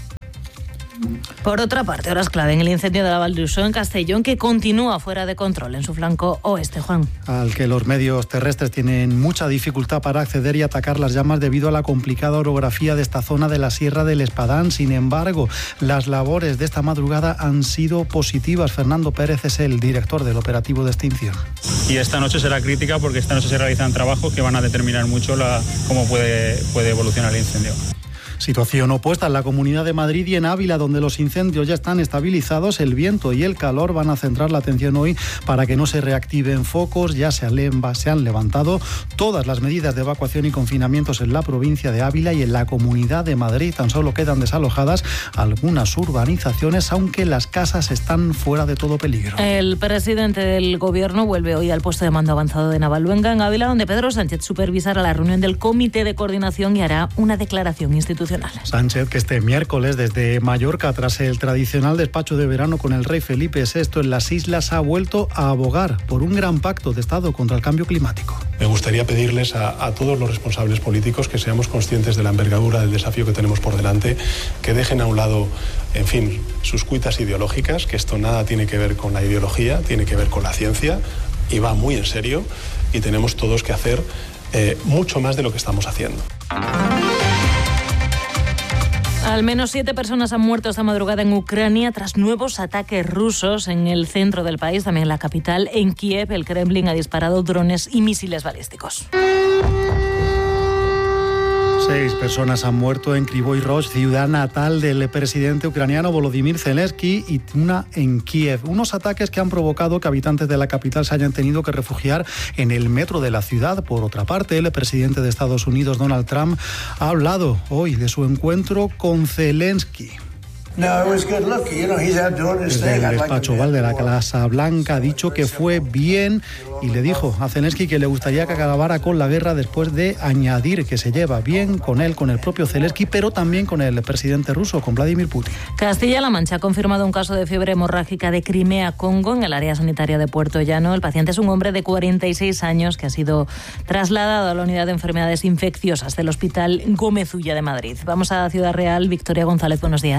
Por otra parte, horas clave en el incendio de la Val d'Uixó en Castellón, que continúa fuera de control en su flanco oeste, Juan. Al que los medios terrestres tienen mucha dificultad para acceder y atacar las llamas debido a la complicada orografía de esta zona de la Sierra del Espadán. Sin embargo, las labores de esta madrugada han sido positivas. Fernando Pérez es el director del operativo de extinción. Y esta noche será crítica porque esta noche se realizan trabajos que van a determinar mucho la, cómo puede, puede evolucionar el incendio. Situación opuesta en la Comunidad de Madrid y en Ávila, donde los incendios ya están estabilizados. El viento y el calor van a centrar la atención hoy para que no se reactiven focos. Ya se, alemba, se han levantado todas las medidas de evacuación y confinamientos en la provincia de Ávila y en la Comunidad de Madrid. Tan solo quedan desalojadas algunas urbanizaciones, aunque las casas están fuera de todo peligro. El presidente del Gobierno vuelve hoy al puesto de mando avanzado de Navaluenga, en Ávila, donde Pedro Sánchez supervisará la reunión del Comité de Coordinación y hará una declaración institucional. Sánchez, que este miércoles desde Mallorca, tras el tradicional despacho de verano con el rey Felipe sexto en las islas, ha vuelto a abogar por un gran pacto de Estado contra el cambio climático. Me gustaría pedirles a, a todos los responsables políticos que seamos conscientes de la envergadura del desafío que tenemos por delante, que dejen a un lado, en fin, sus cuitas ideológicas, que esto nada tiene que ver con la ideología, tiene que ver con la ciencia y va muy en serio, y tenemos todos que hacer eh, mucho más de lo que estamos haciendo. Al menos siete personas han muerto esta madrugada en Ucrania tras nuevos ataques rusos en el centro del país, también en la capital. En Kiev, el Kremlin ha disparado drones y misiles balísticos. Seis personas han muerto en Kryvyi Rog, ciudad natal del presidente ucraniano Volodymyr Zelensky, y una en Kiev. Unos ataques que han provocado que habitantes de la capital se hayan tenido que refugiar en el metro de la ciudad. Por otra parte, el presidente de Estados Unidos, Donald Trump, ha hablado hoy de su encuentro con Zelensky. Desde el despacho Oval de la Casa Blanca ha dicho que fue bien y le dijo a Zelensky que le gustaría que acabara con la guerra, después de añadir que se lleva bien con él, con el propio Zelensky, pero también con el presidente ruso, con Vladimir Putin. Castilla-La Mancha ha confirmado un caso de fiebre hemorrágica de Crimea-Congo en el área sanitaria de Puerto Llano. El paciente es un hombre de cuarenta y seis años que ha sido trasladado a la unidad de enfermedades infecciosas del Hospital Gómez Ulla de Madrid. Vamos a Ciudad Real. Victoria González, buenos días. Buenos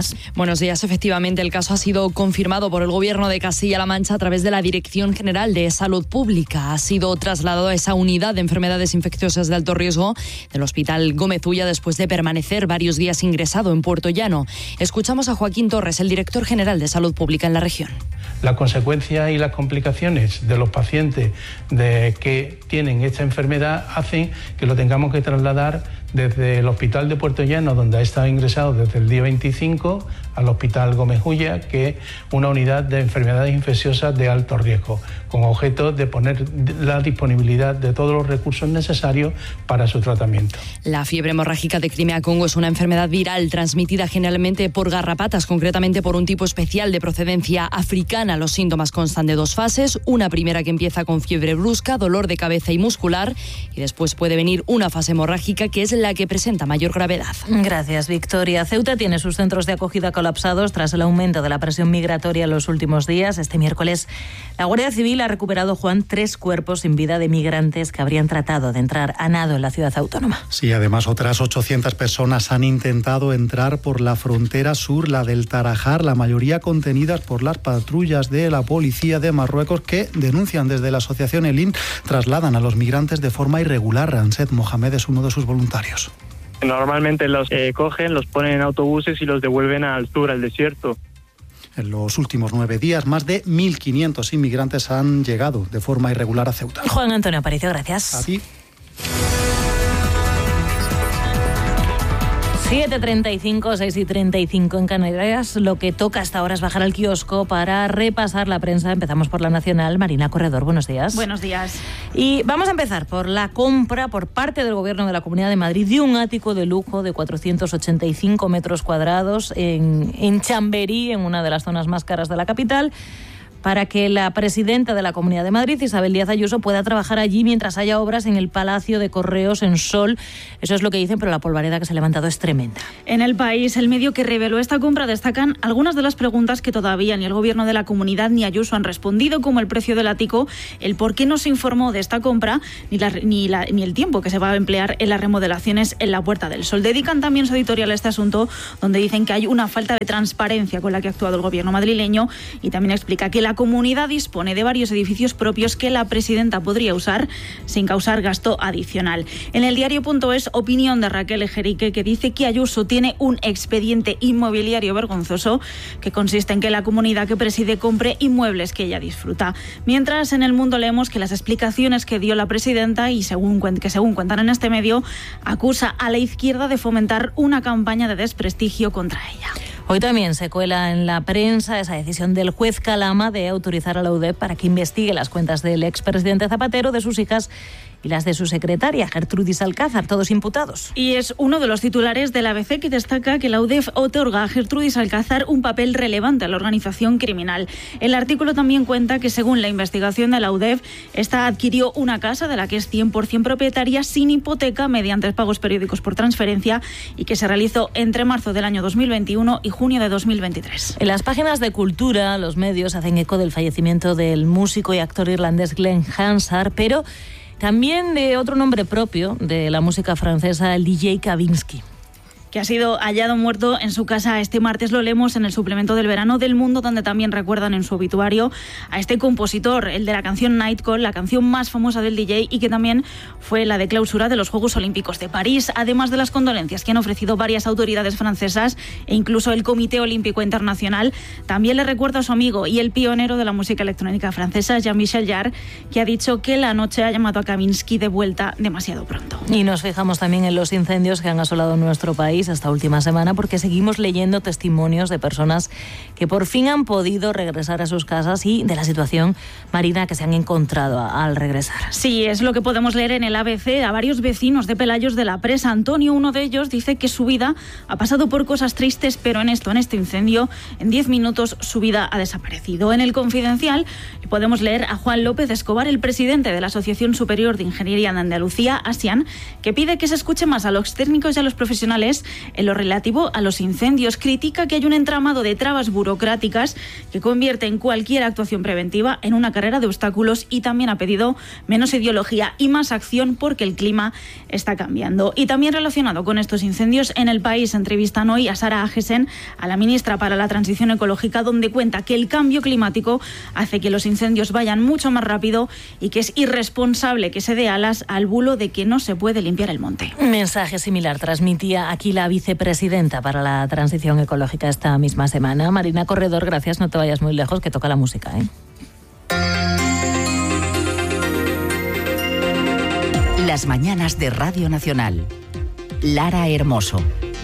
buenos días. Efectivamente, el caso ha sido confirmado por el Gobierno de Castilla-La Mancha a través de la Dirección General de Salud Pública. Ha sido trasladado a esa unidad de enfermedades infecciosas de alto riesgo del Hospital Gómez Ulla después de permanecer varios días ingresado en Puerto Llano. Escuchamos a Joaquín Torres, el Director General de Salud Pública en la región. Las consecuencias y las complicaciones de los pacientes de que tienen esta enfermedad hacen que lo tengamos que trasladar desde el Hospital de Puerto Llano, donde ha estado ingresado desde el día veinticinco, al Hospital Gómez Ulla, que es una unidad de enfermedades infecciosas de alto riesgo, con objeto de poner la disponibilidad de todos los recursos necesarios para su tratamiento. La fiebre hemorrágica de Crimea-Congo es una enfermedad viral transmitida generalmente por garrapatas, concretamente por un tipo especial de procedencia africana. Los síntomas constan de dos fases, una primera que empieza con fiebre brusca, dolor de cabeza y muscular, y después puede venir una fase hemorrágica que es la que presenta mayor gravedad. Gracias, Victoria. Ceuta tiene sus centros de acogida colapsados tras el aumento de la presión migratoria en los últimos días. Este miércoles, la Guardia Civil ha recuperado, Juan, tres cuerpos sin vida de migrantes que habrían tratado de entrar a nado en la ciudad autónoma. Sí, además otras ochocientas personas han intentado entrar por la frontera sur, la del Tarajal, la mayoría contenidas por las patrullas de la policía de Marruecos, que denuncian desde la asociación Elin trasladan a los migrantes de forma irregular. Ansed Mohamed es uno de sus voluntarios. Normalmente los eh, cogen, los ponen en autobuses y los devuelven al sur, al desierto. En los últimos nueve días, más de mil quinientos inmigrantes han llegado de forma irregular a Ceuta. Juan Antonio Aparicio, gracias. A ti. siete treinta y cinco, seis y treinta y cinco en Canarias. Lo que toca hasta ahora es bajar al kiosco para repasar la prensa. Empezamos por la Nacional. Marina Corredor, buenos días. Buenos días. Y vamos a empezar por la compra por parte del Gobierno de la Comunidad de Madrid de un ático de lujo de cuatrocientos ochenta y cinco metros cuadrados en, en Chamberí, en una de las zonas más caras de la capital, para que la presidenta de la Comunidad de Madrid, Isabel Díaz Ayuso, pueda trabajar allí mientras haya obras en el Palacio de Correos en Sol. Eso es lo que dicen, pero la polvareda que se ha levantado es tremenda. En El País, el medio que reveló esta compra, destacan algunas de las preguntas que todavía ni el Gobierno de la Comunidad ni Ayuso han respondido, como el precio del ático, el por qué no se informó de esta compra, ni, la, ni, la, ni el tiempo que se va a emplear en las remodelaciones en la Puerta del Sol. Dedican también su editorial a este asunto, donde dicen que hay una falta de transparencia con la que ha actuado el Gobierno madrileño, y también explica que la comunidad dispone de varios edificios propios que la presidenta podría usar sin causar gasto adicional. En el diario.es, opinión de Raquel Ejerique, que dice que Ayuso tiene un expediente inmobiliario vergonzoso que consiste en que la comunidad que preside compre inmuebles que ella disfruta. Mientras, en El Mundo leemos que las explicaciones que dio la presidenta, y según, que según cuentan en este medio, acusa a la izquierda de fomentar una campaña de desprestigio contra ella. Hoy también se cuela en la prensa esa decisión del juez Calama de autorizar a la U D E P para que investigue las cuentas del expresidente Zapatero, de sus hijas y las de su secretaria, Gertrudis Alcázar, todos imputados. Y es uno de los titulares del A B C que destaca que la U D E F otorga a Gertrudis Alcázar un papel relevante a la organización criminal. El artículo también cuenta que, según la investigación de la U D E F, esta adquirió una casa de la que es cien por ciento propietaria sin hipoteca mediante pagos periódicos por transferencia y que se realizó entre marzo del año dos mil veintiuno y junio de dos mil veintitrés. En las páginas de Cultura, los medios hacen eco del fallecimiento del músico y actor irlandés Glenn Hansard, pero también de otro nombre propio de la música francesa, el D J Kavinsky, que ha sido hallado muerto en su casa este martes. Lo leemos en el suplemento del verano del Mundo, donde también recuerdan en su obituario a este compositor, el de la canción Night Call, la canción más famosa del D J y que también fue la de clausura de los Juegos Olímpicos de París, además de las condolencias que han ofrecido varias autoridades francesas e incluso el Comité Olímpico Internacional. También le recuerda a su amigo y el pionero de la música electrónica francesa, Jean-Michel Jarre, que ha dicho que la noche ha llamado a Kavinsky de vuelta demasiado pronto. Y nos fijamos también en los incendios que han asolado nuestro país esta última semana, porque seguimos leyendo testimonios de personas que por fin han podido regresar a sus casas y de la situación, Marina, que se han encontrado a, al regresar. Sí, es lo que podemos leer en el A B C a varios vecinos de Pelayos de la Presa. Antonio, uno de ellos, dice que su vida ha pasado por cosas tristes, pero en esto, en este incendio, en diez minutos su vida ha desaparecido. En el Confidencial podemos leer a Juan López Escobar, el presidente de la Asociación Superior de Ingeniería de Andalucía, ASIAN, que pide que se escuche más a los técnicos y a los profesionales En lo relativo a los incendios, critica que hay un entramado de trabas burocráticas que convierte en cualquier actuación preventiva en una carrera de obstáculos, y también ha pedido menos ideología y más acción porque el clima está cambiando. Y también relacionado con estos incendios, en El País entrevistan hoy a Sara Agesen, a la ministra para la Transición Ecológica, donde cuenta que el cambio climático hace que los incendios vayan mucho más rápido y que es irresponsable que se dé alas al bulo de que no se puede limpiar el monte. Un mensaje similar transmitía aquí la vicepresidenta para la Transición Ecológica esta misma semana. Marina Corredor, gracias, no te vayas muy lejos, que toca la música, ¿eh? Las mañanas de Radio Nacional. Lara Hermoso.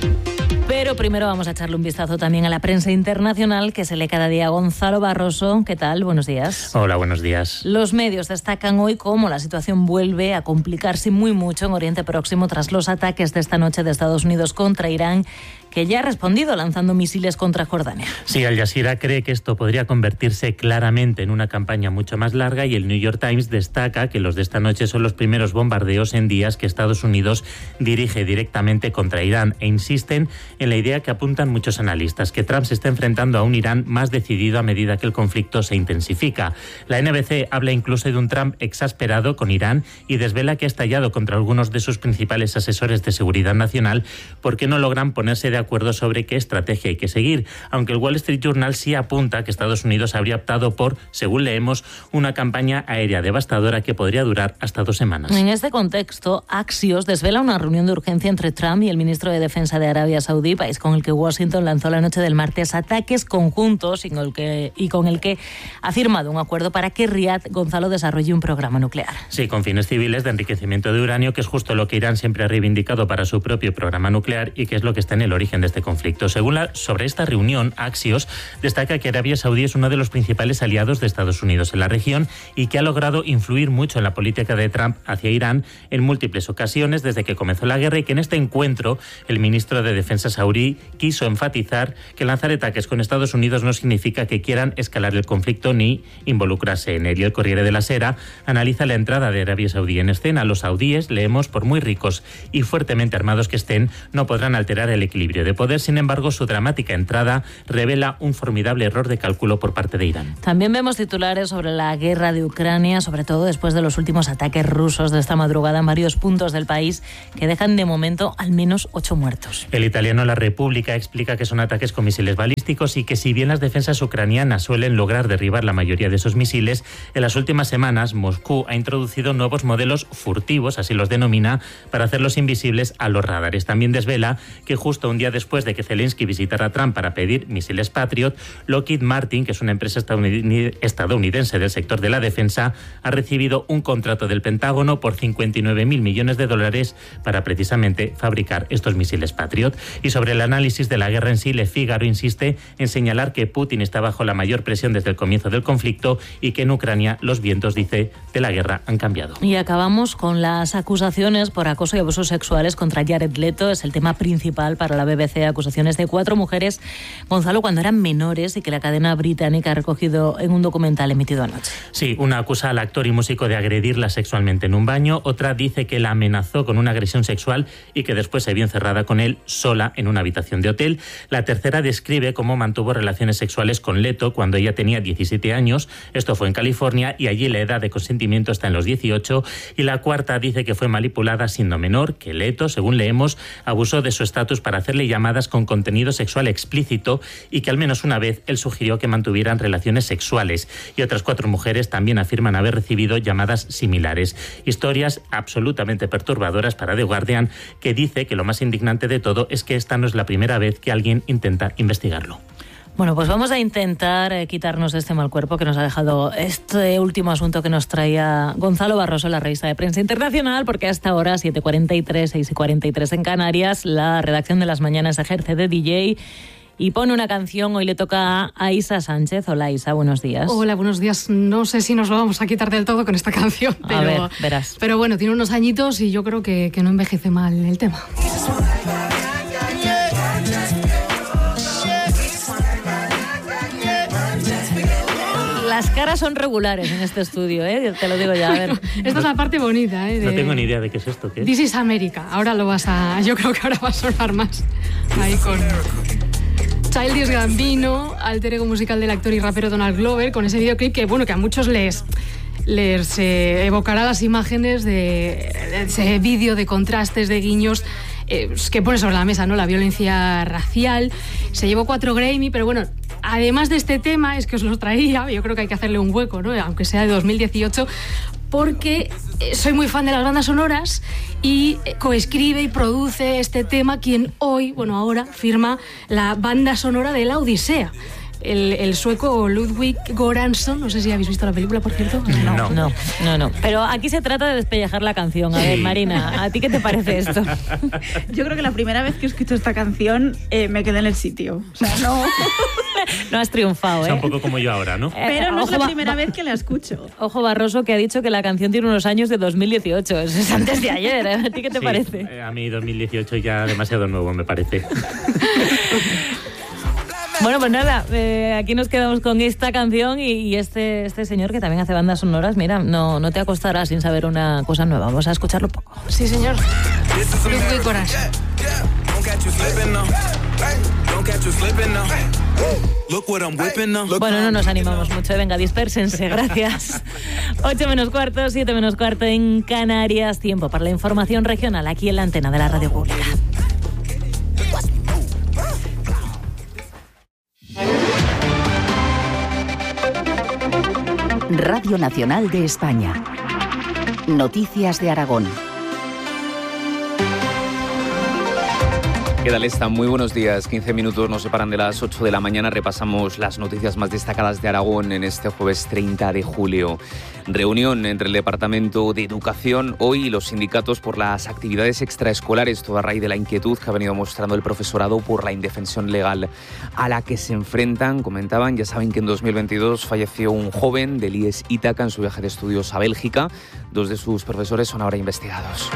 Pero primero vamos a echarle un vistazo también a la prensa internacional que se lee cada día. Gonzalo Barroso, ¿qué tal? Buenos días. Hola, buenos días. Los medios destacan hoy cómo la situación vuelve a complicarse muy mucho en Oriente Próximo tras los ataques de esta noche de Estados Unidos contra Irán, que ya ha respondido lanzando misiles contra Jordania. Sí, Al Jazeera cree que esto podría convertirse claramente en una campaña mucho más larga, y el New York Times destaca que los de esta noche son los primeros bombardeos en días que Estados Unidos dirige directamente contra Irán, e insisten en la idea que apuntan muchos analistas, que Trump se está enfrentando a un Irán más decidido a medida que el conflicto se intensifica. La N B C habla incluso de un Trump exasperado con Irán y desvela que ha estallado contra algunos de sus principales asesores de seguridad nacional porque no logran ponerse de acuerdo sobre qué estrategia hay que seguir, aunque el Wall Street Journal sí apunta que Estados Unidos habría optado por, según leemos, una campaña aérea devastadora que podría durar hasta dos semanas. En este contexto, Axios desvela una reunión de urgencia entre Trump y el ministro de Defensa de Arabia Saudí, país con el que Washington lanzó la noche del martes ataques conjuntos y con el que, y con el que ha firmado un acuerdo para que Riad, Gonzalo, desarrolle un programa nuclear. Sí, con fines civiles de enriquecimiento de uranio, que es justo lo que Irán siempre ha reivindicado para su propio programa nuclear y que es lo que está en el origen de este conflicto. Según la, sobre esta reunión, Axios destaca que Arabia Saudí es uno de los principales aliados de Estados Unidos en la región y que ha logrado influir mucho en la política de Trump hacia Irán en múltiples ocasiones desde que comenzó la guerra, y que en este encuentro el ministro de Defensa saudí quiso enfatizar que lanzar ataques con Estados Unidos no significa que quieran escalar el conflicto ni involucrarse en él. Y el Corriere della Sera analiza la entrada de Arabia Saudí en escena. Los saudíes, leemos, por muy ricos y fuertemente armados que estén, no podrán alterar el equilibrio de poder. Sin embargo, su dramática entrada revela un formidable error de cálculo por parte de Irán. También vemos titulares sobre la guerra de Ucrania, sobre todo después de los últimos ataques rusos de esta madrugada en varios puntos del país, que dejan de momento al menos ocho muertos. El italiano La República explica que son ataques con misiles balísticos y que, si bien las defensas ucranianas suelen lograr derribar la mayoría de esos misiles, en las últimas semanas Moscú ha introducido nuevos modelos furtivos, así los denomina, para hacerlos invisibles a los radares. También desvela que justo un día después de que Zelensky visitara a Trump para pedir misiles Patriot, Lockheed Martin, que es una empresa estadounidense del sector de la defensa, ha recibido un contrato del Pentágono por cincuenta y nueve mil millones de dólares para precisamente fabricar estos misiles Patriot. Y sobre el análisis de la guerra en sí, Le Figaro insiste en señalar que Putin está bajo la mayor presión desde el comienzo del conflicto y que en Ucrania los vientos, dice, de la guerra han cambiado. Y acabamos con las acusaciones por acoso y abusos sexuales contra Jared Leto. Es el tema principal para la B B C. Acusaciones de cuatro mujeres, Gonzalo, cuando eran menores, y que la cadena británica ha recogido en un documental emitido anoche. Sí, una acusa al actor y músico de agredirla sexualmente en un baño. Otra dice que la amenazó con una agresión sexual y que después se vio encerrada con él sola en una habitación de hotel. La tercera describe cómo mantuvo relaciones sexuales con Leto cuando ella tenía diecisiete años. Esto fue en California y allí la edad de consentimiento está en los dieciocho. Y la cuarta dice que fue manipulada siendo menor, que Leto, según leemos, abusó de su estatus para hacerle llamadas con contenido sexual explícito y que al menos una vez él sugirió que mantuvieran relaciones sexuales. Y otras cuatro mujeres también afirman haber recibido llamadas similares. Historias absolutamente perturbadoras para The Guardian, que dice que lo más indignante de todo es que esta no es la primera vez que alguien intenta investigarlo. Bueno, pues vamos a intentar eh, quitarnos este mal cuerpo que nos ha dejado este último asunto que nos traía Gonzalo Barroso, la revista de Prensa Internacional, porque a esta hora, siete y cuarenta y tres, seis y cuarenta y tres en Canarias, la redacción de Las Mañanas ejerce de D J y pone una canción. Hoy le toca a Isa Sánchez. Hola, Isa, buenos días. Hola, buenos días. No sé si nos lo vamos a quitar del todo con esta canción, pero, a ver, verás. Pero bueno, tiene unos añitos y yo creo que, que no envejece mal el tema. Las caras son regulares en este estudio, ¿eh? Te lo digo ya, a ver. Esta es la parte bonita, ¿eh? De... No tengo ni idea de qué es esto. ¿Qué es? This is America. Ahora lo vas a... Yo creo que ahora va a sonar más. Ahí con... Childish Gambino, alter ego musical del actor y rapero Donald Glover, con ese videoclip que, bueno, que a muchos les... les eh, evocará las imágenes de, de ese vídeo de contrastes, de guiños eh, que pone sobre la mesa, ¿no? La violencia racial. Se llevó cuatro Grammy, pero bueno, además de este tema, es que os lo traía, yo creo que hay que hacerle un hueco, ¿no? Aunque sea de dos mil dieciocho, porque soy muy fan de las bandas sonoras y coescribe y produce este tema quien hoy, bueno, ahora firma la banda sonora de La Odisea. El, el sueco Ludwig Göransson, no sé si habéis visto la película, por cierto. No, no, no, no, no. Pero aquí se trata de despellejar la canción. A ver, Marina, ¿a ti qué te parece esto? Yo creo que la primera vez que escucho esta canción eh, me quedé en el sitio. O sea, no... No has triunfado, ¿eh? O sea, un poco como yo ahora, ¿no? Pero no Ojo, es la va- primera va- vez que la escucho. Ojo Barroso, que ha dicho que la canción tiene unos años de dos mil dieciocho. Eso es antes de ayer, ¿eh? ¿A ti qué te Sí, parece? eh, A mí dos mil dieciocho ya demasiado nuevo, me parece. Bueno, pues nada, eh, aquí nos quedamos con esta canción y, y este, este señor que también hace bandas sonoras. Mira, no, no te acostarás sin saber una cosa nueva. Vamos a escucharlo poco. Sí, señor. Ludwig Göransson. Bueno, no nos animamos mucho. Venga, dispérsense, gracias. ocho menos cuarto, siete menos cuarto en Canarias. Tiempo para la información regional aquí en la antena de la Radio Pública. Radio Nacional de España. Noticias de Aragón. ¿Qué tal están? Muy buenos días. quince minutos nos separan de las ocho de la mañana. Repasamos las noticias más destacadas de Aragón en este jueves treinta de julio. Reunión entre el Departamento de Educación hoy y los sindicatos por las actividades extraescolares, todo a raíz de la inquietud que ha venido mostrando el profesorado por la indefensión legal a la que se enfrentan. Comentaban, ya saben que en dos mil veintidós falleció un joven del I E S Ítaca en su viaje de estudios a Bélgica. Dos de sus profesores son ahora investigados.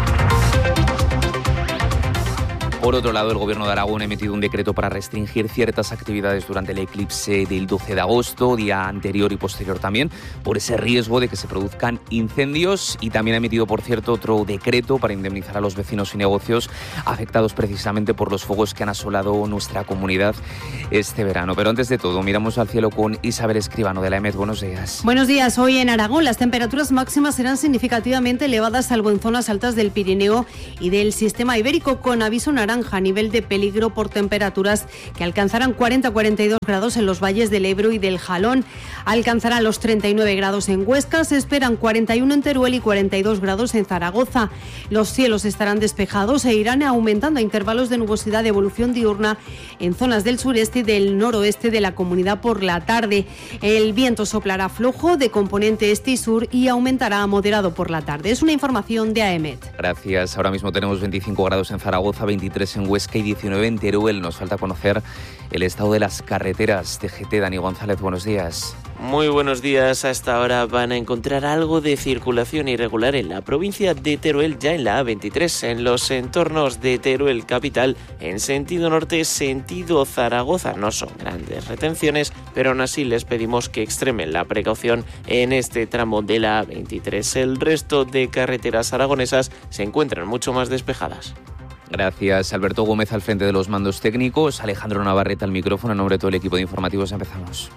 Por otro lado, el Gobierno de Aragón ha emitido un decreto para restringir ciertas actividades durante el eclipse del doce de agosto, día anterior y posterior también, por ese riesgo de que se produzcan incendios, y también ha emitido, por cierto, otro decreto para indemnizar a los vecinos y negocios afectados precisamente por los fuegos que han asolado nuestra comunidad este verano. Pero antes de todo, miramos al cielo con Isabel Escribano de la E M E T. Buenos días. Buenos días. Hoy en Aragón las temperaturas máximas serán significativamente elevadas, salvo en zonas altas del Pirineo y del sistema ibérico, con aviso naranja a nivel de peligro por temperaturas que alcanzarán cuarenta a cuarenta y dos grados en los valles del Ebro y del Jalón. Alcanzará los treinta y nueve grados en Huesca, se esperan cuarenta y uno en Teruel y cuarenta y dos grados en Zaragoza. Los cielos estarán despejados e irán aumentando a intervalos de nubosidad de evolución diurna en zonas del sureste y del noroeste de la comunidad por la tarde. El viento soplará flojo de componente este y sur y aumentará a moderado por la tarde. Es una información de A E M E T. Gracias. Ahora mismo tenemos veinticinco grados en Zaragoza, veintitrés en Huesca y diecinueve en Teruel. Nos falta conocer el estado de las carreteras. T G T, Dani González, buenos días. Muy buenos días. Hasta ahora van a encontrar algo de circulación irregular en la provincia de Teruel, ya en la A veintitrés, en los entornos de Teruel capital, en sentido norte, sentido Zaragoza. No son grandes retenciones, pero aún así les pedimos que extremen la precaución en este tramo de la A veintitrés. El resto de carreteras aragonesas se encuentran mucho más despejadas. Gracias. Alberto Gómez al frente de los mandos técnicos, Alejandro Navarrete al micrófono. En nombre de todo el equipo de informativos empezamos.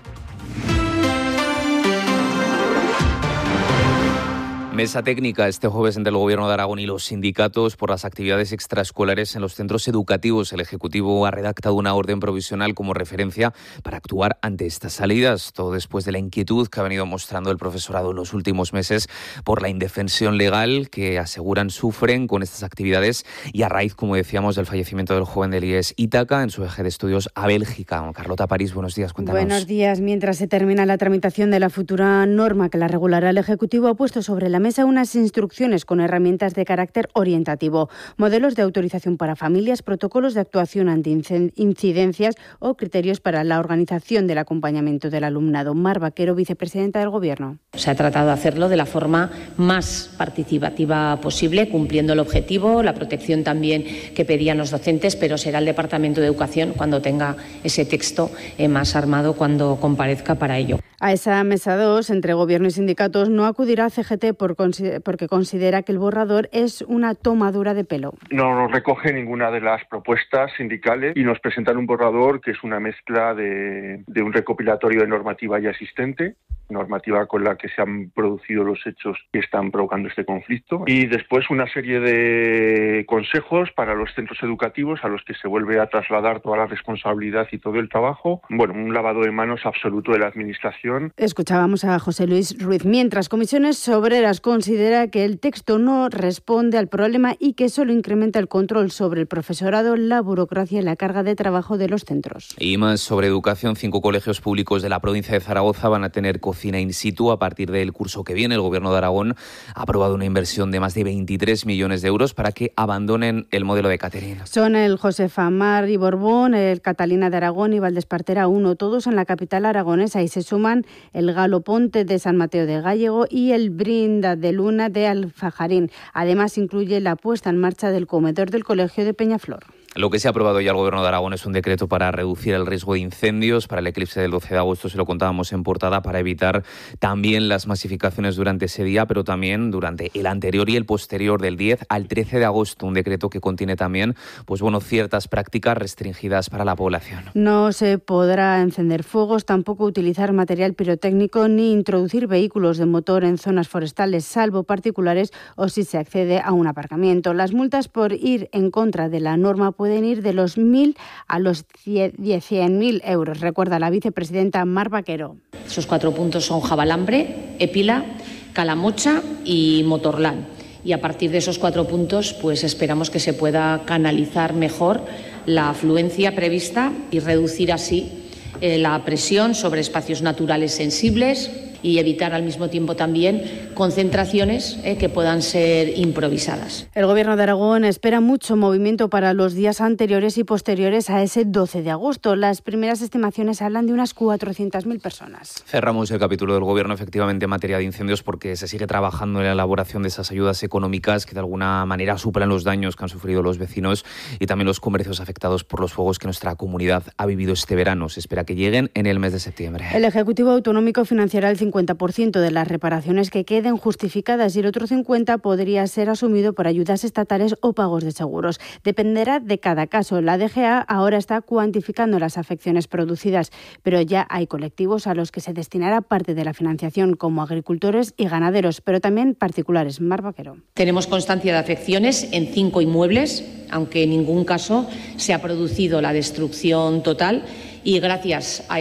Mesa técnica este jueves entre el Gobierno de Aragón y los sindicatos por las actividades extraescolares en los centros educativos. El Ejecutivo ha redactado una orden provisional como referencia para actuar ante estas salidas, todo después de la inquietud que ha venido mostrando el profesorado en los últimos meses por la indefensión legal que aseguran sufren con estas actividades y a raíz, como decíamos, del fallecimiento del joven del I E S Ítaca en su viaje de estudios a Bélgica. Carlota París, buenos días, cuéntanos. Buenos días. Mientras se termina la tramitación de la futura norma que la regulará, el Ejecutivo ha puesto sobre la mesa unas instrucciones con herramientas de carácter orientativo, modelos de autorización para familias, protocolos de actuación ante incidencias o criterios para la organización del acompañamiento del alumnado. Mar Vaquero, vicepresidenta del Gobierno. Se ha tratado de hacerlo de la forma más participativa posible, cumpliendo el objetivo, la protección también que pedían los docentes, pero será el Departamento de Educación cuando tenga ese texto eh, más armado, cuando comparezca para ello. A esa mesa dos, entre Gobierno y sindicatos, no acudirá C G T por, porque considera que el borrador es una tomadura de pelo. No recoge ninguna de las propuestas sindicales y nos presentan un borrador que es una mezcla de, de un recopilatorio de normativa ya existente, normativa con la que se han producido los hechos que están provocando este conflicto, y después una serie de consejos para los centros educativos a los que se vuelve a trasladar toda la responsabilidad y todo el trabajo. Bueno, un lavado de manos absoluto de la Administración. Escuchábamos a José Luis Ruiz. Mientras, Comisiones Obreras considera que el texto no responde al problema y que solo incrementa el control sobre el profesorado, la burocracia y la carga de trabajo de los centros. Y más sobre educación, cinco colegios públicos de la provincia de Zaragoza van a tener cocina in situ a partir del curso que viene. El Gobierno de Aragón ha aprobado una inversión de más de veintitrés millones de euros para que abandonen el modelo de catering. Son el Josefa Mar y Borbón, el Catalina de Aragón y Valdespartera uno, todos en la capital aragonesa, y se suman el Galo Ponte de San Mateo de Gállego y el Brinda de Luna de Alfajarín. Además, incluye la puesta en marcha del comedor del Colegio de Peñaflor. Lo que se ha aprobado ya el Gobierno de Aragón es un decreto para reducir el riesgo de incendios para el eclipse del doce de agosto, se lo contábamos en portada, para evitar también las masificaciones durante ese día, pero también durante el anterior y el posterior del diez al trece de agosto, un decreto que contiene también pues bueno, ciertas prácticas restringidas para la población. No se podrá encender fuegos, tampoco utilizar material pirotécnico ni introducir vehículos de motor en zonas forestales, salvo particulares o si se accede a un aparcamiento. Las multas por ir en contra de la norma pueden ir de los mil a los cien mil euros, recuerda la vicepresidenta Mar Vaquero. Esos cuatro puntos son Javalambre, Épila, Calamocha y Motorland. Y a partir de esos cuatro puntos, pues esperamos que se pueda canalizar mejor la afluencia prevista y reducir así eh, la presión sobre espacios naturales sensibles y evitar al mismo tiempo también concentraciones eh, que puedan ser improvisadas. El Gobierno de Aragón espera mucho movimiento para los días anteriores y posteriores a ese doce de agosto. Las primeras estimaciones hablan de unas cuatrocientas mil personas. Cerramos el capítulo del Gobierno efectivamente en materia de incendios porque se sigue trabajando en la elaboración de esas ayudas económicas que de alguna manera suplan los daños que han sufrido los vecinos y también los comercios afectados por los fuegos que nuestra comunidad ha vivido este verano. Se espera que lleguen en el mes de septiembre. El Ejecutivo Autonómico financiará el cincuenta por ciento de las reparaciones que queden justificadas y el otro cincuenta por ciento podría ser asumido por ayudas estatales o pagos de seguros. Dependerá de cada caso. La D G A ahora está cuantificando las afecciones producidas, pero ya hay colectivos a los que se destinará parte de la financiación, como agricultores y ganaderos, pero también particulares. Mar Vaquero. Tenemos constancia de afecciones en cinco inmuebles, aunque en ningún caso se ha producido la destrucción total, y gracias a